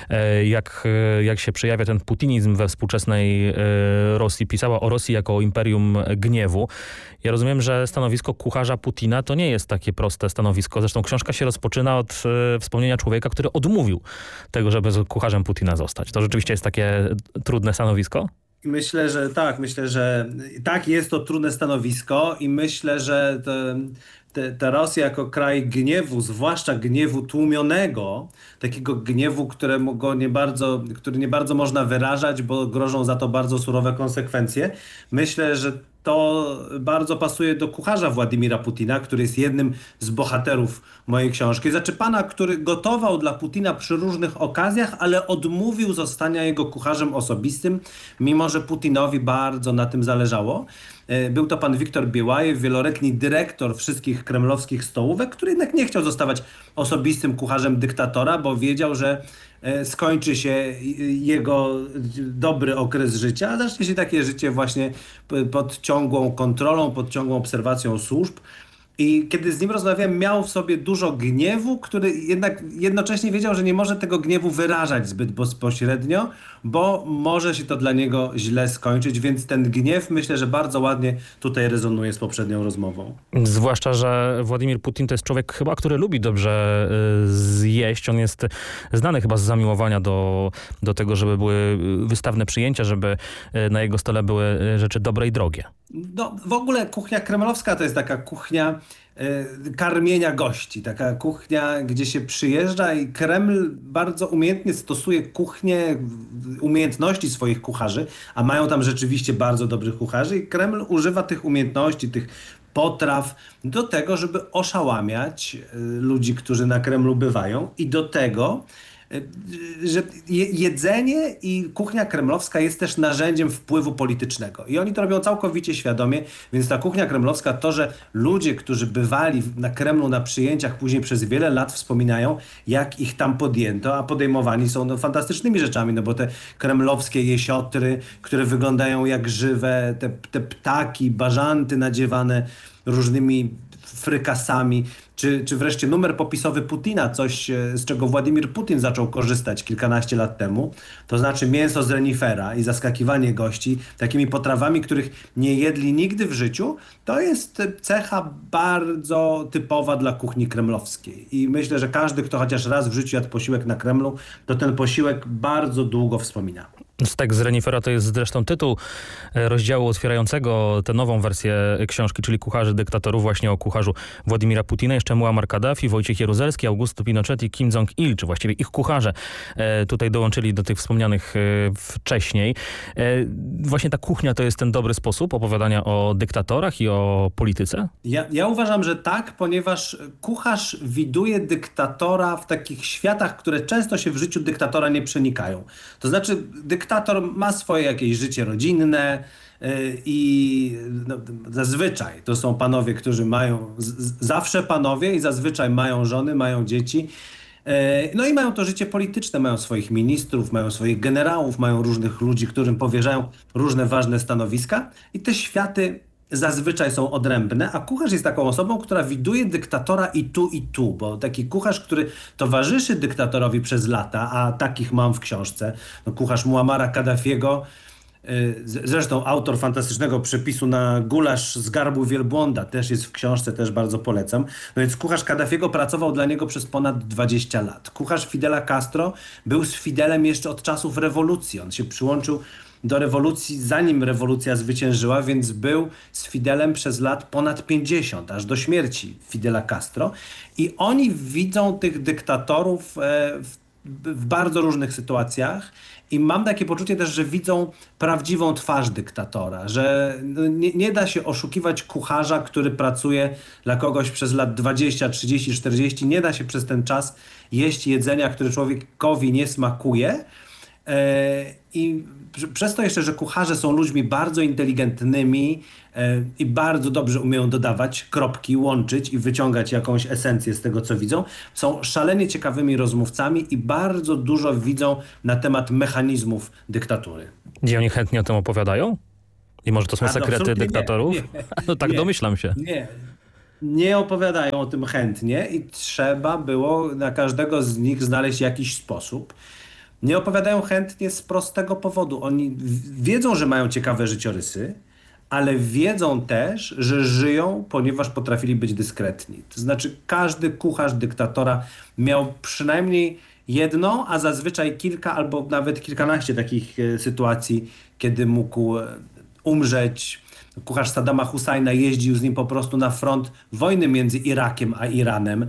jak się przejawia ten putinizm we współczesnej Rosji. Pisała o Rosji jako o imperium gniewu. Ja rozumiem, że stanowisko kucharza Putina to nie jest takie proste stanowisko. Zresztą książka się rozpoczyna od wspomnienia człowieka, który odmówił tego, żeby kucharzem Putina zostać. To rzeczywiście jest takie trudne stanowisko? Myślę, że tak, jest to trudne stanowisko i myślę, że ta Rosja jako kraj gniewu, zwłaszcza gniewu tłumionego, takiego gniewu, który nie bardzo można wyrażać, bo grożą za to bardzo surowe konsekwencje. Myślę, że to bardzo pasuje do kucharza Władimira Putina, który jest jednym z bohaterów mojej książki. Znaczy pana, który gotował dla Putina przy różnych okazjach, ale odmówił zostania jego kucharzem osobistym, mimo że Putinowi bardzo na tym zależało. Był to pan Wiktor Biłajew, wieloletni dyrektor wszystkich kremlowskich stołówek, który jednak nie chciał zostawać osobistym kucharzem dyktatora, bo wiedział, że skończy się jego dobry okres życia, a zacznie się takie życie właśnie pod ciągłą kontrolą, pod ciągłą obserwacją służb. I kiedy z nim rozmawiałem, miał w sobie dużo gniewu, który jednak jednocześnie wiedział, że nie może tego gniewu wyrażać zbyt bezpośrednio, bo może się to dla niego źle skończyć, więc ten gniew myślę, że bardzo ładnie tutaj rezonuje z poprzednią rozmową. Zwłaszcza, że Władimir Putin to jest człowiek chyba, który lubi dobrze zjeść. On jest znany chyba z zamiłowania do tego, żeby były wystawne przyjęcia, żeby na jego stole były rzeczy dobre i drogie. No, w ogóle kuchnia kremlowska to jest taka kuchnia karmienia gości, taka kuchnia, gdzie się przyjeżdża i Kreml bardzo umiejętnie stosuje kuchnię, umiejętności swoich kucharzy, a mają tam rzeczywiście bardzo dobrych kucharzy i Kreml używa tych umiejętności, tych potraw do tego, żeby oszałamiać ludzi, którzy na Kremlu bywają i do tego, że jedzenie i kuchnia kremlowska jest też narzędziem wpływu politycznego. I oni to robią całkowicie świadomie, więc ta kuchnia kremlowska, to, że ludzie, którzy bywali na Kremlu na przyjęciach później przez wiele lat wspominają, jak ich tam podjęto, a podejmowani są fantastycznymi rzeczami, bo te kremlowskie jesiotry, które wyglądają jak żywe, te ptaki, bażanty nadziewane różnymi frykasami, czy wreszcie numer popisowy Putina, coś z czego Władimir Putin zaczął korzystać kilkanaście lat temu, to znaczy mięso z renifera i zaskakiwanie gości takimi potrawami, których nie jedli nigdy w życiu, to jest cecha bardzo typowa dla kuchni kremlowskiej. I myślę, że każdy, kto chociaż raz w życiu jadł posiłek na Kremlu, to ten posiłek bardzo długo wspomina. Stek z renifera to jest zresztą tytuł rozdziału otwierającego tę nową wersję książki, czyli Kucharzy dyktatorów, właśnie o kucharzu Władimira Putina. Jeszcze Muammar Kaddafi, Wojciech Jaruzelski, Augusto Pinochet i Kim Jong-il, czy właściwie ich kucharze tutaj dołączyli do tych wspomnianych wcześniej. Właśnie ta kuchnia to jest ten dobry sposób opowiadania o dyktatorach i o polityce? Ja uważam, że tak, ponieważ kucharz widuje dyktatora w takich światach, które często się w życiu dyktatora nie przenikają. To znaczy dyktator ma swoje jakieś życie rodzinne i zazwyczaj to są panowie, którzy mają, zawsze panowie i zazwyczaj mają żony, mają dzieci. No i mają to życie polityczne, mają swoich ministrów, mają swoich generałów, mają różnych ludzi, którym powierzają różne ważne stanowiska i te światy zazwyczaj są odrębne, a kucharz jest taką osobą, która widuje dyktatora i tu, bo taki kucharz, który towarzyszy dyktatorowi przez lata, a takich mam w książce, no kucharz Muammara Kaddafiego Zresztą autor fantastycznego przepisu na gulasz z garbu wielbłąda też jest w książce, też bardzo polecam. No więc kucharz Kaddafiego pracował dla niego przez ponad 20 lat. Kucharz Fidela Castro był z Fidelem jeszcze od czasów rewolucji. On się przyłączył do rewolucji, zanim rewolucja zwyciężyła, więc był z Fidelem przez lat ponad 50, aż do śmierci Fidela Castro. I oni widzą tych dyktatorów w bardzo różnych sytuacjach i mam takie poczucie też, że widzą prawdziwą twarz dyktatora, że nie da się oszukiwać kucharza, który pracuje dla kogoś przez lat 20, 30, 40. Nie da się przez ten czas jeść jedzenia, które człowiekowi nie smakuje. I przez to jeszcze, że kucharze są ludźmi bardzo inteligentnymi i bardzo dobrze umieją dodawać kropki, łączyć i wyciągać jakąś esencję z tego, co widzą. Są szalenie ciekawymi rozmówcami i bardzo dużo widzą na temat mechanizmów dyktatury. Gdzie oni chętnie o tym opowiadają? I może to są sekrety dyktatorów? Nie. No tak, domyślam się. Nie opowiadają o tym chętnie i trzeba było na każdego z nich znaleźć jakiś sposób. Nie opowiadają chętnie z prostego powodu. Oni wiedzą, że mają ciekawe życiorysy, ale wiedzą też, że żyją, ponieważ potrafili być dyskretni. To znaczy każdy kucharz dyktatora miał przynajmniej jedną, a zazwyczaj kilka albo nawet kilkanaście takich sytuacji, kiedy mógł umrzeć. Kucharz Saddama Husajna jeździł z nim po prostu na front wojny między Irakiem a Iranem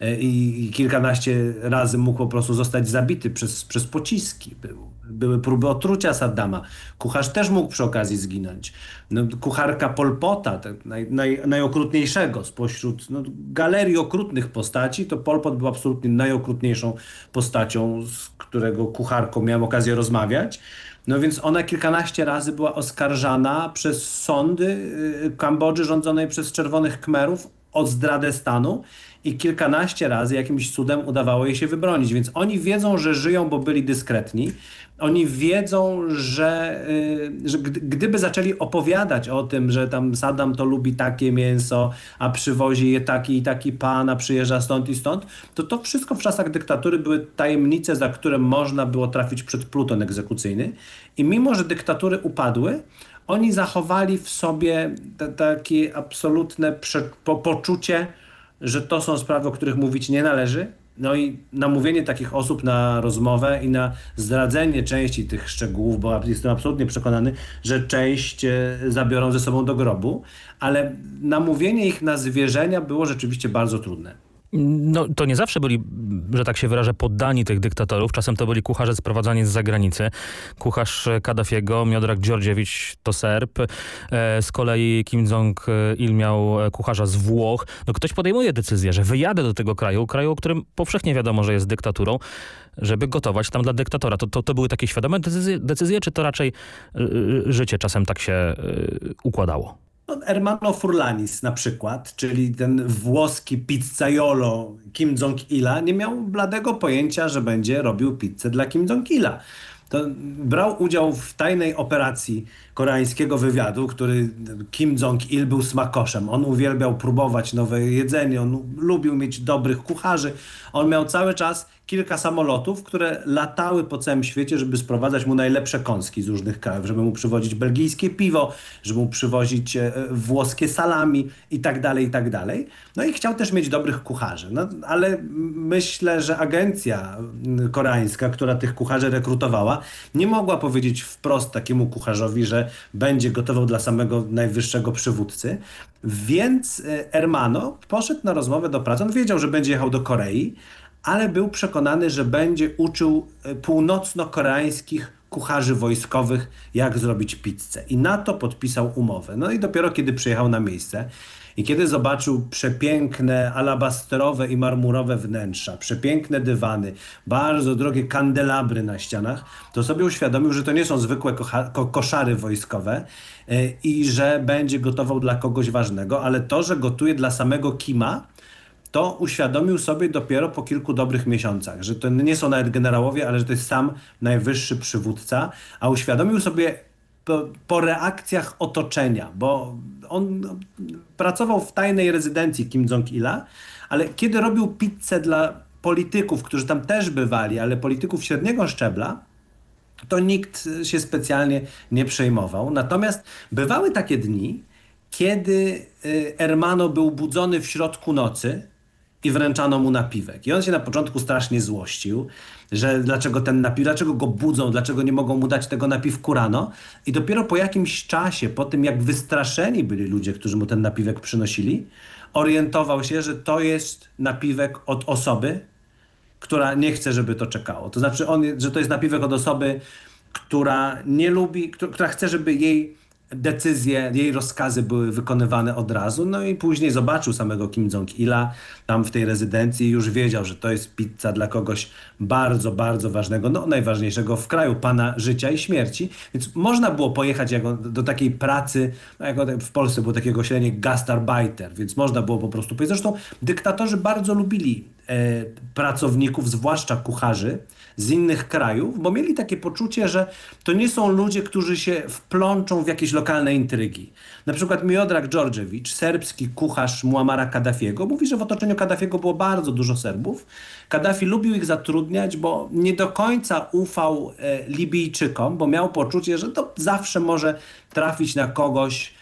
i kilkanaście razy mógł po prostu zostać zabity przez pociski. Były próby otrucia Saddama. Kucharz też mógł przy okazji zginąć. No, kucharka Pol Pota, najokrutniejszego spośród galerii okrutnych postaci, to Pol Pot był absolutnie najokrutniejszą postacią, z którego kucharką miałem okazję rozmawiać. No więc ona kilkanaście razy była oskarżana przez sądy Kambodży rządzonej przez Czerwonych Khmerów o zdradę stanu i kilkanaście razy jakimś cudem udawało jej się wybronić. Więc oni wiedzą, że żyją, bo byli dyskretni. Oni wiedzą, że gdyby zaczęli opowiadać o tym, że tam Saddam to lubi takie mięso, a przywozi je taki i taki pan, a przyjeżdża stąd i stąd, to wszystko w czasach dyktatury były tajemnice, za które można było trafić przed pluton egzekucyjny. I mimo, że dyktatury upadły, oni zachowali w sobie takie absolutne poczucie, że to są sprawy, o których mówić nie należy. No i namówienie takich osób na rozmowę i na zdradzenie części tych szczegółów, bo jestem absolutnie przekonany, że część zabiorą ze sobą do grobu, ale namówienie ich na zwierzenia było rzeczywiście bardzo trudne. No to nie zawsze byli, że tak się wyrażę, poddani tych dyktatorów. Czasem to byli kucharze sprowadzani z zagranicy. Kucharz Kaddafiego, Miodrag Dżordżewicz to Serb. Z kolei Kim Jong-il miał kucharza z Włoch. No ktoś podejmuje decyzję, że wyjadę do tego kraju, o którym powszechnie wiadomo, że jest dyktaturą, żeby gotować tam dla dyktatora. To były takie świadome decyzje, czy to raczej życie czasem tak się układało? Ermanno Furlanis na przykład, czyli ten włoski pizzaiolo Kim Jong-ila, nie miał bladego pojęcia, że będzie robił pizzę dla Kim Jong-ila. To brał udział w tajnej operacji koreańskiego wywiadu, który Kim Jong-il był smakoszem. On uwielbiał próbować nowe jedzenie, on lubił mieć dobrych kucharzy. On miał cały czas kilka samolotów, które latały po całym świecie, żeby sprowadzać mu najlepsze kąski z różnych krajów, żeby mu przywozić belgijskie piwo, żeby mu przywozić włoskie salami i tak dalej, i tak dalej. No i chciał też mieć dobrych kucharzy. No, ale myślę, że agencja koreańska, która tych kucharzy rekrutowała, nie mogła powiedzieć wprost takiemu kucharzowi, że będzie gotował dla samego najwyższego przywódcy. Więc Ermanno poszedł na rozmowę do pracy. On wiedział, że będzie jechał do Korei, ale był przekonany, że będzie uczył północno-koreańskich kucharzy wojskowych, jak zrobić pizzę. I na to podpisał umowę. No i dopiero kiedy przyjechał na miejsce i kiedy zobaczył przepiękne alabastrowe i marmurowe wnętrza, przepiękne dywany, bardzo drogie kandelabry na ścianach, to sobie uświadomił, że to nie są zwykłe koszary wojskowe i że będzie gotował dla kogoś ważnego, ale to, że gotuje dla samego Kima, to uświadomił sobie dopiero po kilku dobrych miesiącach, że to nie są nawet generałowie, ale że to jest sam najwyższy przywódca, a uświadomił sobie po reakcjach otoczenia, bo on pracował w tajnej rezydencji Kim Jong-ila, ale kiedy robił pizzę dla polityków, którzy tam też bywali, ale polityków średniego szczebla, to nikt się specjalnie nie przejmował. Natomiast bywały takie dni, kiedy Ermano był budzony w środku nocy i wręczano mu napiwek. I on się na początku strasznie złościł, że dlaczego go budzą, dlaczego nie mogą mu dać tego napiwku rano. I dopiero po jakimś czasie, po tym jak wystraszeni byli ludzie, którzy mu ten napiwek przynosili, orientował się, że to jest napiwek od osoby, która nie chce, żeby to czekało. To znaczy, że to jest napiwek od osoby, która nie lubi, która chce, żeby jej decyzje, jej rozkazy były wykonywane od razu. No i później zobaczył samego Kim Jong-ila tam w tej rezydencji i już wiedział, że to jest pizza dla kogoś bardzo, bardzo ważnego, no najważniejszego w kraju, pana życia i śmierci. Więc można było pojechać do takiej pracy, no jak w Polsce było takie określenie Gastarbeiter, więc można było po prostu powiedzieć. Zresztą dyktatorzy bardzo lubili pracowników, zwłaszcza kucharzy z innych krajów, bo mieli takie poczucie, że to nie są ludzie, którzy się wplączą w jakieś lokalne intrygi. Na przykład Miodrag Dżordżewicz, serbski kucharz Muamara Kaddafiego, mówi, że w otoczeniu Kaddafiego było bardzo dużo Serbów. Kaddafi lubił ich zatrudniać, bo nie do końca ufał Libijczykom, bo miał poczucie, że to zawsze może trafić na kogoś,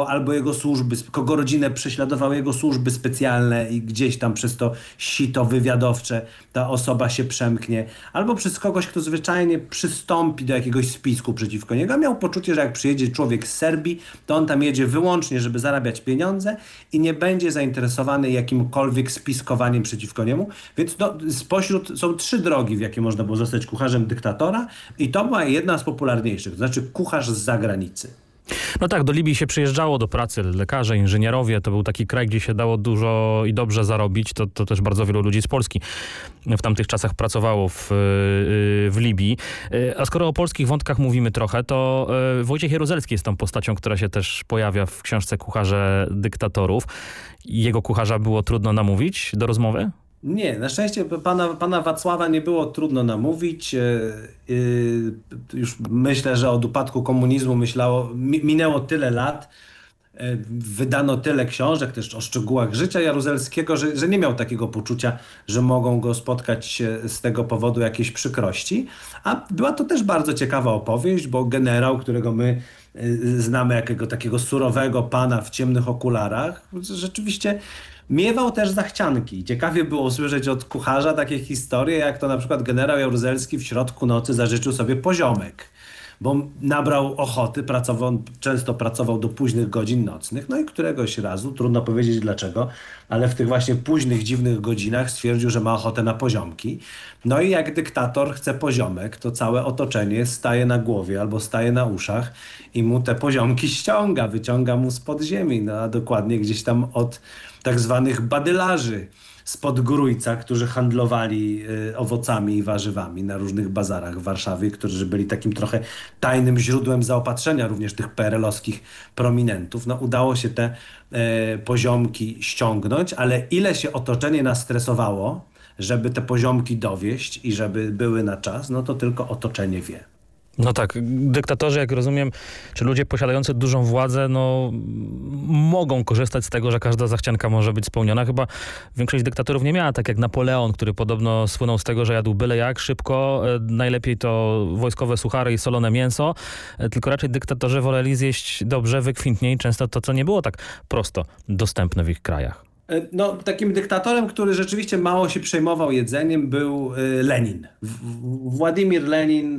kogo rodzinę prześladowały jego służby specjalne i gdzieś tam przez to sito wywiadowcze ta osoba się przemknie. Albo przez kogoś, kto zwyczajnie przystąpi do jakiegoś spisku przeciwko niego. A miał poczucie, że jak przyjedzie człowiek z Serbii, to on tam jedzie wyłącznie, żeby zarabiać pieniądze i nie będzie zainteresowany jakimkolwiek spiskowaniem przeciwko niemu. Więc spośród są 3 drogi, w jakie można było zostać kucharzem dyktatora i to była jedna z popularniejszych, to znaczy kucharz z zagranicy. No tak, do Libii się przyjeżdżało do pracy, lekarze, inżynierowie, to był taki kraj, gdzie się dało dużo i dobrze zarobić, to też bardzo wielu ludzi z Polski w tamtych czasach pracowało w Libii. A skoro o polskich wątkach mówimy trochę, to Wojciech Jaruzelski jest tą postacią, która się też pojawia w książce Kucharze dyktatorów. Jego kucharza było trudno namówić do rozmowy? Nie, na szczęście pana Wacława nie było trudno namówić. Już myślę, że od upadku komunizmu minęło tyle lat, wydano tyle książek też o szczegółach życia Jaruzelskiego, że nie miał takiego poczucia, że mogą go spotkać z tego powodu jakieś przykrości. A była to też bardzo ciekawa opowieść, bo generał, którego my znamy jako takiego surowego pana w ciemnych okularach, rzeczywiście miewał też zachcianki. Ciekawie było usłyszeć od kucharza takie historie, jak to na przykład generał Jaruzelski w środku nocy zażyczył sobie poziomek, bo nabrał ochoty, często pracował do późnych godzin nocnych, no i któregoś razu, trudno powiedzieć dlaczego, ale w tych właśnie późnych, dziwnych godzinach stwierdził, że ma ochotę na poziomki. No i jak dyktator chce poziomek, to całe otoczenie staje na głowie albo staje na uszach i mu te poziomki ściąga, wyciąga mu spod ziemi, no a dokładnie gdzieś tam od tak zwanych badylarzy spod Grójca, którzy handlowali owocami i warzywami na różnych bazarach w Warszawie, którzy byli takim trochę tajnym źródłem zaopatrzenia również tych PRL-owskich prominentów. No, udało się te poziomki ściągnąć, ale ile się otoczenie nastresowało, żeby te poziomki dowieść i żeby były na czas, no to tylko otoczenie wie. No tak, dyktatorzy, jak rozumiem, czy ludzie posiadający dużą władzę, no mogą korzystać z tego, że każda zachcianka może być spełniona. Chyba większość dyktatorów nie miała, tak jak Napoleon, który podobno słynął z tego, że jadł byle jak, szybko, najlepiej to wojskowe suchary i solone mięso, tylko raczej dyktatorzy woleli zjeść dobrze, wykwintnie i często to, co nie było tak prosto dostępne w ich krajach. No, takim dyktatorem, który rzeczywiście mało się przejmował jedzeniem, był Lenin. Władimir Lenin,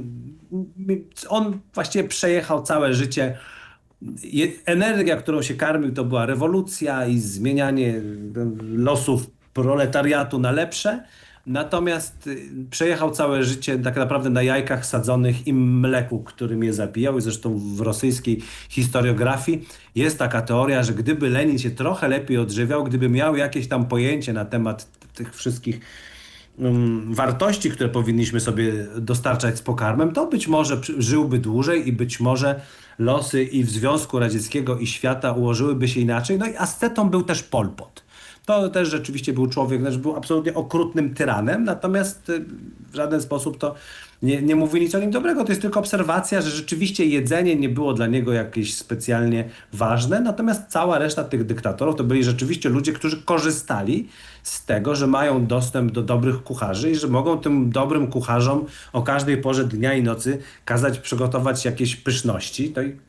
on właściwie przejechał całe życie. Energia, którą się karmił, to była rewolucja i zmienianie losów proletariatu na lepsze. Natomiast przejechał całe życie tak naprawdę na jajkach sadzonych i mleku, którym je zabijał. I zresztą w rosyjskiej historiografii jest taka teoria, że gdyby Lenin się trochę lepiej odżywiał, gdyby miał jakieś tam pojęcie na temat tych wszystkich wartości, które powinniśmy sobie dostarczać z pokarmem, to być może żyłby dłużej i być może losy i w Związku Radzieckiego i świata ułożyłyby się inaczej. No i ascetą był też Pol Pot. To też rzeczywiście był człowiek, znaczy był absolutnie okrutnym tyranem, natomiast w żaden sposób to nie mówi nic o nim dobrego. To jest tylko obserwacja, że rzeczywiście jedzenie nie było dla niego jakieś specjalnie ważne, natomiast cała reszta tych dyktatorów to byli rzeczywiście ludzie, którzy korzystali z tego, że mają dostęp do dobrych kucharzy i że mogą tym dobrym kucharzom o każdej porze dnia i nocy kazać przygotować jakieś pyszności. To i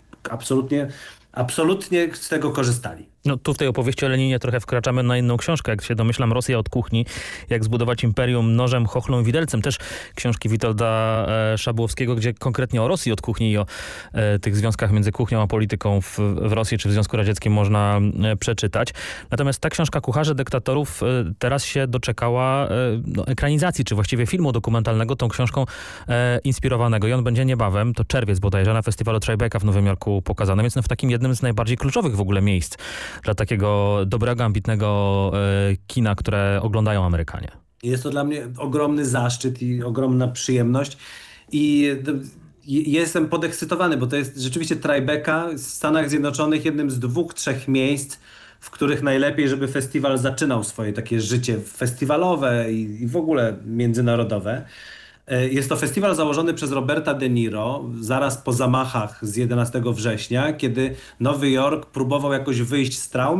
absolutnie z tego korzystali. No tu w tej opowieści o Leninie trochę wkraczamy na inną książkę, jak się domyślam, Rosja od kuchni, jak zbudować imperium nożem, chochlą, widelcem. Też książki Witolda Szabłowskiego, gdzie konkretnie o Rosji od kuchni i o tych związkach między kuchnią a polityką w Rosji czy w Związku Radzieckim można przeczytać. Natomiast ta książka Kucharze dyktatorów teraz się doczekała ekranizacji, czy właściwie filmu dokumentalnego tą książką inspirowanego. I on będzie niebawem, to czerwiec bodajże, na festiwalu Tribeca w Nowym Jorku pokazany, więc w takim jednym z najbardziej kluczowych w ogóle miejsc dla takiego dobrego, ambitnego kina, które oglądają Amerykanie. Jest to dla mnie ogromny zaszczyt i ogromna przyjemność i jestem podekscytowany, bo to jest rzeczywiście Tribeca w Stanach Zjednoczonych jednym z 2-3 miejsc, w których najlepiej, żeby festiwal zaczynał swoje takie życie festiwalowe i w ogóle międzynarodowe. Jest to festiwal założony przez Roberta De Niro zaraz po zamachach z 11 września, kiedy Nowy Jork próbował jakoś wyjść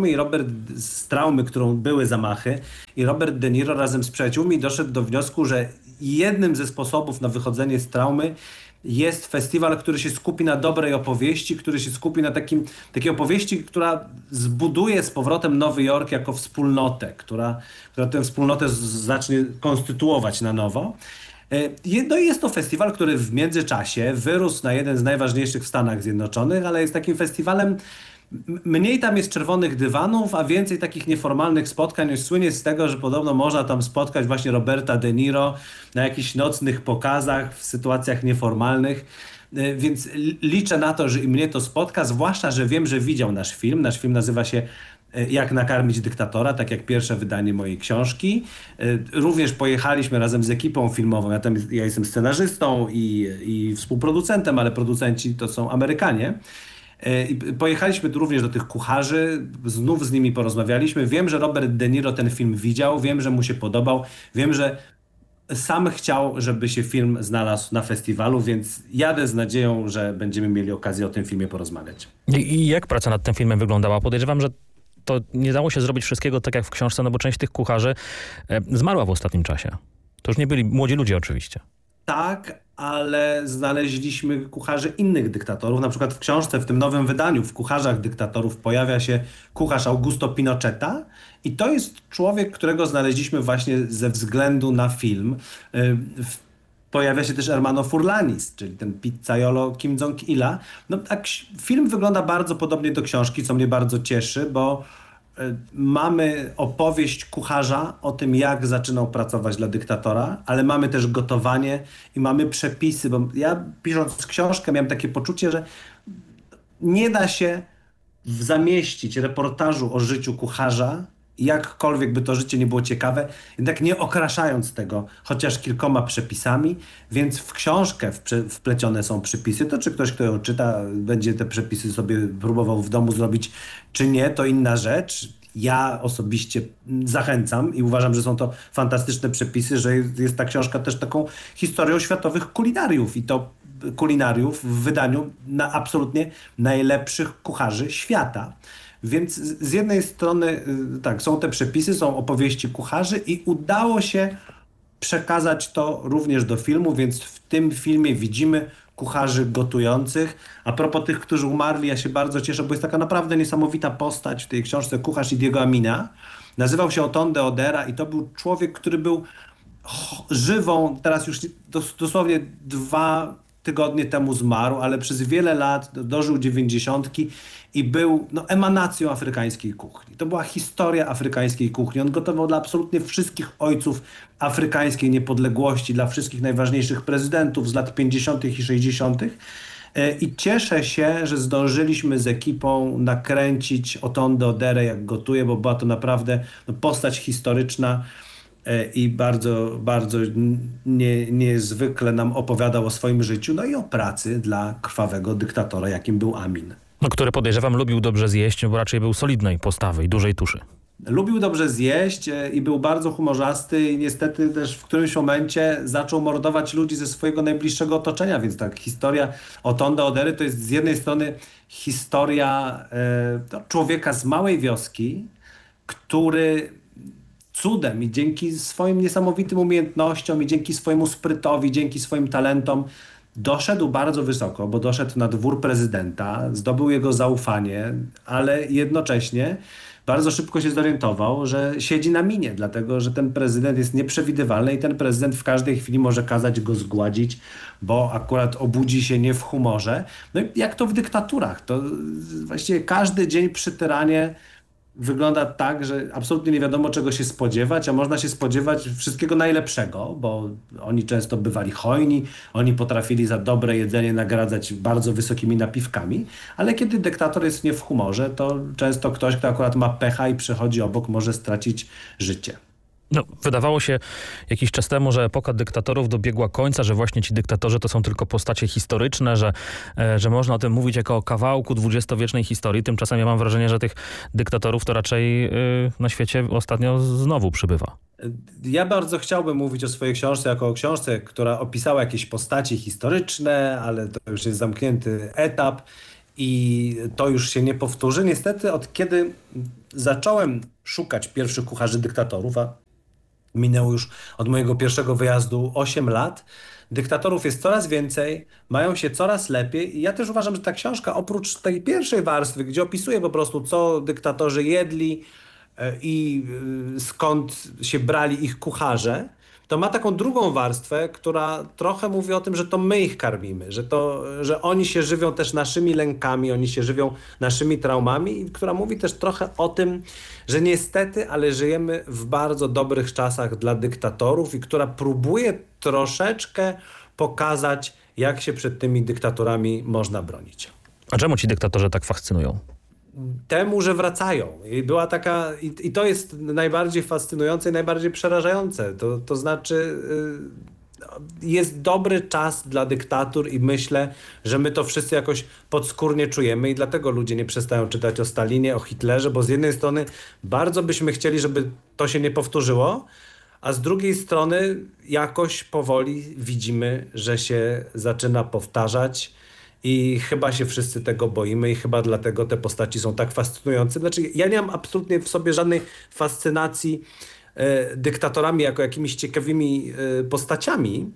z traumy, którą były zamachy, i Robert De Niro razem z przyjaciółmi doszedł do wniosku, że jednym ze sposobów na wychodzenie z traumy jest festiwal, który się skupi na dobrej opowieści, który się skupi na takiej opowieści, która zbuduje z powrotem Nowy Jork jako wspólnotę, która tę wspólnotę zacznie konstytuować na nowo. No i jest to festiwal, który w międzyczasie wyrósł na jeden z najważniejszych w Stanach Zjednoczonych, ale jest takim festiwalem, mniej tam jest czerwonych dywanów, a więcej takich nieformalnych spotkań. Słynie z tego, że podobno można tam spotkać właśnie Roberta De Niro na jakichś nocnych pokazach w sytuacjach nieformalnych. Więc liczę na to, że i mnie to spotka, zwłaszcza, że wiem, że widział nasz film. Nasz film nazywa się Jak nakarmić dyktatora, tak jak pierwsze wydanie mojej książki. Również pojechaliśmy razem z ekipą filmową. Ja jestem scenarzystą i współproducentem, ale producenci to są Amerykanie. I pojechaliśmy tu również do tych kucharzy, znów z nimi porozmawialiśmy. Wiem, że Robert De Niro ten film widział, wiem, że mu się podobał, wiem, że sam chciał, żeby się film znalazł na festiwalu, więc jadę z nadzieją, że będziemy mieli okazję o tym filmie porozmawiać. I jak praca nad tym filmem wyglądała? Podejrzewam, że to nie dało się zrobić wszystkiego tak jak w książce, no bo część tych kucharzy zmarła w ostatnim czasie. To już nie byli młodzi ludzie oczywiście. Tak, ale znaleźliśmy kucharzy innych dyktatorów. Na przykład w książce, w tym nowym wydaniu, w Kucharzach dyktatorów pojawia się kucharz Augusto Pinocheta i to jest człowiek, którego znaleźliśmy właśnie ze względu na film. Pojawia się też Ermanno Furlanis, czyli ten pizzaiolo Kim Jong-ila. No tak, film wygląda bardzo podobnie do książki, co mnie bardzo cieszy, bo mamy opowieść kucharza o tym, jak zaczynał pracować dla dyktatora, ale mamy też gotowanie i mamy przepisy, bo ja pisząc książkę miałem takie poczucie, że nie da się zamieścić reportażu o życiu kucharza, jakkolwiek by to życie nie było ciekawe, jednak nie okraszając tego chociaż kilkoma przepisami, więc w książkę wplecione są przepisy. To czy ktoś, kto ją czyta, będzie te przepisy sobie próbował w domu zrobić, czy nie, to inna rzecz. Ja osobiście zachęcam i uważam, że są to fantastyczne przepisy, że jest ta książka też taką historią światowych kulinariów i to kulinariów w wydaniu na absolutnie najlepszych kucharzy świata. Więc z jednej strony tak, są te przepisy, są opowieści kucharzy i udało się przekazać to również do filmu, więc w tym filmie widzimy kucharzy gotujących. A propos tych, którzy umarli, ja się bardzo cieszę, bo jest taka naprawdę niesamowita postać w tej książce, kucharz Idiego Amina. Nazywał się Othon de Odera i to był człowiek, który był żywą, teraz już dosłownie 2 tygodnie temu zmarł, ale przez wiele lat dożył 90 i był emanacją afrykańskiej kuchni. To była historia afrykańskiej kuchni. On gotował dla absolutnie wszystkich ojców afrykańskiej niepodległości, dla wszystkich najważniejszych prezydentów z lat 50. i 60. I cieszę się, że zdążyliśmy z ekipą nakręcić Othon de Oderę, jak gotuje, bo była to naprawdę postać historyczna i bardzo, bardzo niezwykle nam opowiadał o swoim życiu, no i o pracy dla krwawego dyktatora, jakim był Amin. No, który podejrzewam lubił dobrze zjeść, bo raczej był solidnej postawy i dużej tuszy. Lubił dobrze zjeść i był bardzo humorzasty i niestety też w którymś momencie zaczął mordować ludzi ze swojego najbliższego otoczenia, więc tak historia Otonda Odery to jest z jednej strony historia człowieka z małej wioski, który cudem i dzięki swoim niesamowitym umiejętnościom i dzięki swojemu sprytowi, dzięki swoim talentom doszedł bardzo wysoko, bo doszedł na dwór prezydenta, zdobył jego zaufanie, ale jednocześnie bardzo szybko się zorientował, że siedzi na minie, dlatego że ten prezydent jest nieprzewidywalny i ten prezydent w każdej chwili może kazać go zgładzić, bo akurat obudzi się nie w humorze. No i jak to w dyktaturach, to właściwie każdy dzień przy tyranie wygląda tak, że absolutnie nie wiadomo czego się spodziewać, a można się spodziewać wszystkiego najlepszego, bo oni często bywali hojni, oni potrafili za dobre jedzenie nagradzać bardzo wysokimi napiwkami, ale kiedy dyktator jest nie w humorze, to często ktoś, kto akurat ma pecha i przechodzi obok, może stracić życie. No, wydawało się jakiś czas temu, że epoka dyktatorów dobiegła końca, że właśnie ci dyktatorzy to są tylko postacie historyczne, że można o tym mówić jako o kawałku dwudziestowiecznej historii. Tymczasem ja mam wrażenie, że tych dyktatorów to raczej na świecie ostatnio znowu przybywa. Ja bardzo chciałbym mówić o swojej książce jako o książce, która opisała jakieś postacie historyczne, ale to już jest zamknięty etap i to już się nie powtórzy. Niestety od kiedy zacząłem szukać pierwszych kucharzy dyktatorów, a minęło już od mojego pierwszego wyjazdu 8 lat. Dyktatorów jest coraz więcej, mają się coraz lepiej i ja też uważam, że ta książka oprócz tej pierwszej warstwy, gdzie opisuje po prostu co dyktatorzy jedli i skąd się brali ich kucharze, to ma taką drugą warstwę, która trochę mówi o tym, że to my ich karmimy, że oni się żywią też naszymi lękami, oni się żywią naszymi traumami i która mówi też trochę o tym, że niestety, ale żyjemy w bardzo dobrych czasach dla dyktatorów i która próbuje troszeczkę pokazać, jak się przed tymi dyktatorami można bronić. A czemu ci dyktatorzy tak fascynują? Temu, że wracają. I była taka, i to jest najbardziej fascynujące i najbardziej przerażające. To znaczy jest dobry czas dla dyktatur i myślę, że my to wszyscy jakoś podskórnie czujemy i dlatego ludzie nie przestają czytać o Stalinie, o Hitlerze, bo z jednej strony bardzo byśmy chcieli, żeby to się nie powtórzyło, a z drugiej strony jakoś powoli widzimy, że się zaczyna powtarzać. I chyba się wszyscy tego boimy i chyba dlatego te postaci są tak fascynujące. Znaczy, ja nie mam absolutnie w sobie żadnej fascynacji dyktatorami jako jakimiś ciekawymi postaciami.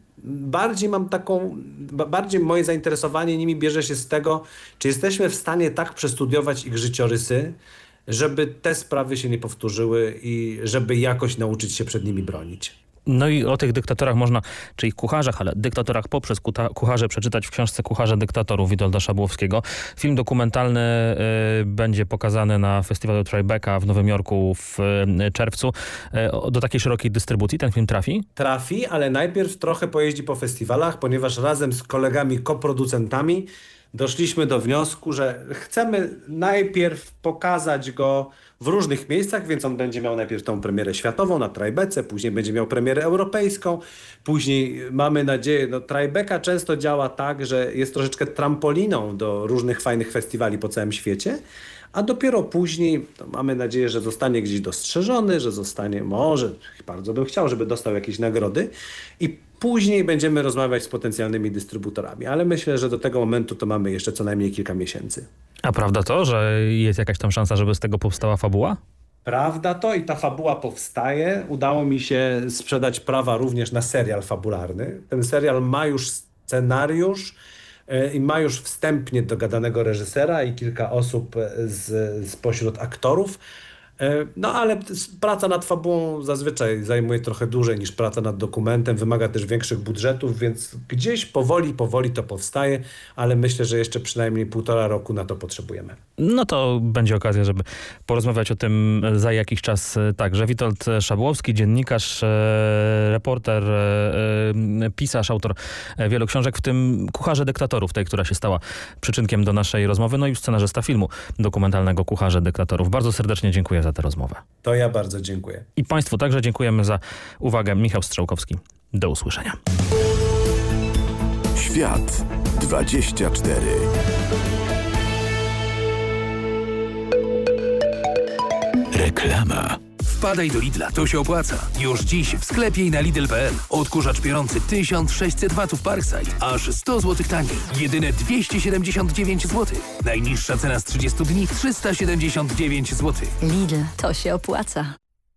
Bardziej moje zainteresowanie nimi bierze się z tego, czy jesteśmy w stanie tak przestudiować ich życiorysy, żeby te sprawy się nie powtórzyły i żeby jakoś nauczyć się przed nimi bronić. No i o tych dyktatorach można, czy ich kucharzach, ale dyktatorach poprzez kucharze przeczytać w książce Kucharze dyktatorów Witolda Szabłowskiego. Film dokumentalny będzie pokazany na festiwalu Tribeca w Nowym Jorku w czerwcu. Do takiej szerokiej dystrybucji ten film trafi? Trafi, ale najpierw trochę pojeździ po festiwalach, ponieważ razem z kolegami koproducentami doszliśmy do wniosku, że chcemy najpierw pokazać go w różnych miejscach, więc on będzie miał najpierw tą premierę światową na Tribece, później będzie miał premierę europejską, później mamy nadzieję, Tribeca często działa tak, że jest troszeczkę trampoliną do różnych fajnych festiwali po całym świecie, a dopiero później mamy nadzieję, że zostanie gdzieś dostrzeżony, że zostanie, może, bardzo bym chciał, żeby dostał jakieś nagrody i później będziemy rozmawiać z potencjalnymi dystrybutorami, ale myślę, że do tego momentu to mamy jeszcze co najmniej kilka miesięcy. A prawda to, że jest jakaś tam szansa, żeby z tego powstała fabuła? Prawda to i ta fabuła powstaje. Udało mi się sprzedać prawa również na serial fabularny. Ten serial ma już scenariusz i ma już wstępnie dogadanego reżysera i kilka osób spośród aktorów. No ale praca nad fabułą zazwyczaj zajmuje trochę dłużej niż praca nad dokumentem, wymaga też większych budżetów, więc gdzieś powoli to powstaje, ale myślę, że jeszcze przynajmniej 1,5 roku na to potrzebujemy. No to będzie okazja, żeby porozmawiać o tym za jakiś czas także. Witold Szabłowski, dziennikarz, reporter, pisarz, autor wielu książek, w tym Kucharze dyktatorów, tej, która się stała przyczynkiem do naszej rozmowy, no i scenarzysta filmu dokumentalnego Kucharze dyktatorów. Bardzo serdecznie dziękuję za tę rozmowę. To ja bardzo dziękuję. I Państwu także dziękujemy za uwagę. Michał Strzałkowski. Do usłyszenia. Świat 24. Reklama. Wpadaj do Lidla, to się opłaca. Już dziś w sklepie i na Lidl.pl. Odkurzacz piorący 1600 watów Parkside. Aż 100 zł taniej. Jedyne 279 zł. Najniższa cena z 30 dni 379 zł. Lidl, to się opłaca.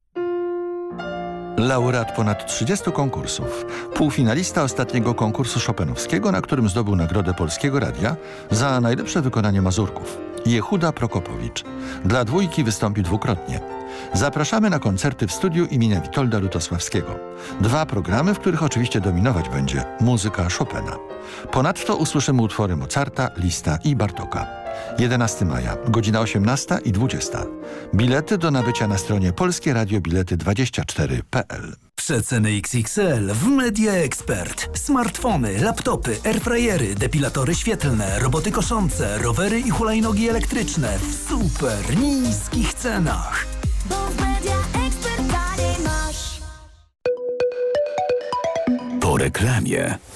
Laureat ponad 30 konkursów. Półfinalista ostatniego konkursu chopinowskiego, na którym zdobył Nagrodę Polskiego Radia za najlepsze wykonanie mazurków. Jehuda Prokopowicz. Dla dwójki wystąpił dwukrotnie. Zapraszamy na koncerty w studiu imienia Witolda Lutosławskiego. 2 programy, w których oczywiście dominować będzie muzyka Chopina. Ponadto usłyszymy utwory Mozarta, Lista i Bartoka. 11 maja, godzina 18 i 20. Bilety do nabycia na stronie polskierradiobilety24.pl. Przeceny XXL w Media Expert. Smartfony, laptopy, airfryery, depilatory świetlne, roboty koszące, rowery i hulajnogi elektryczne w super niskich cenach. Bo w Media Expert masz. Po reklamie.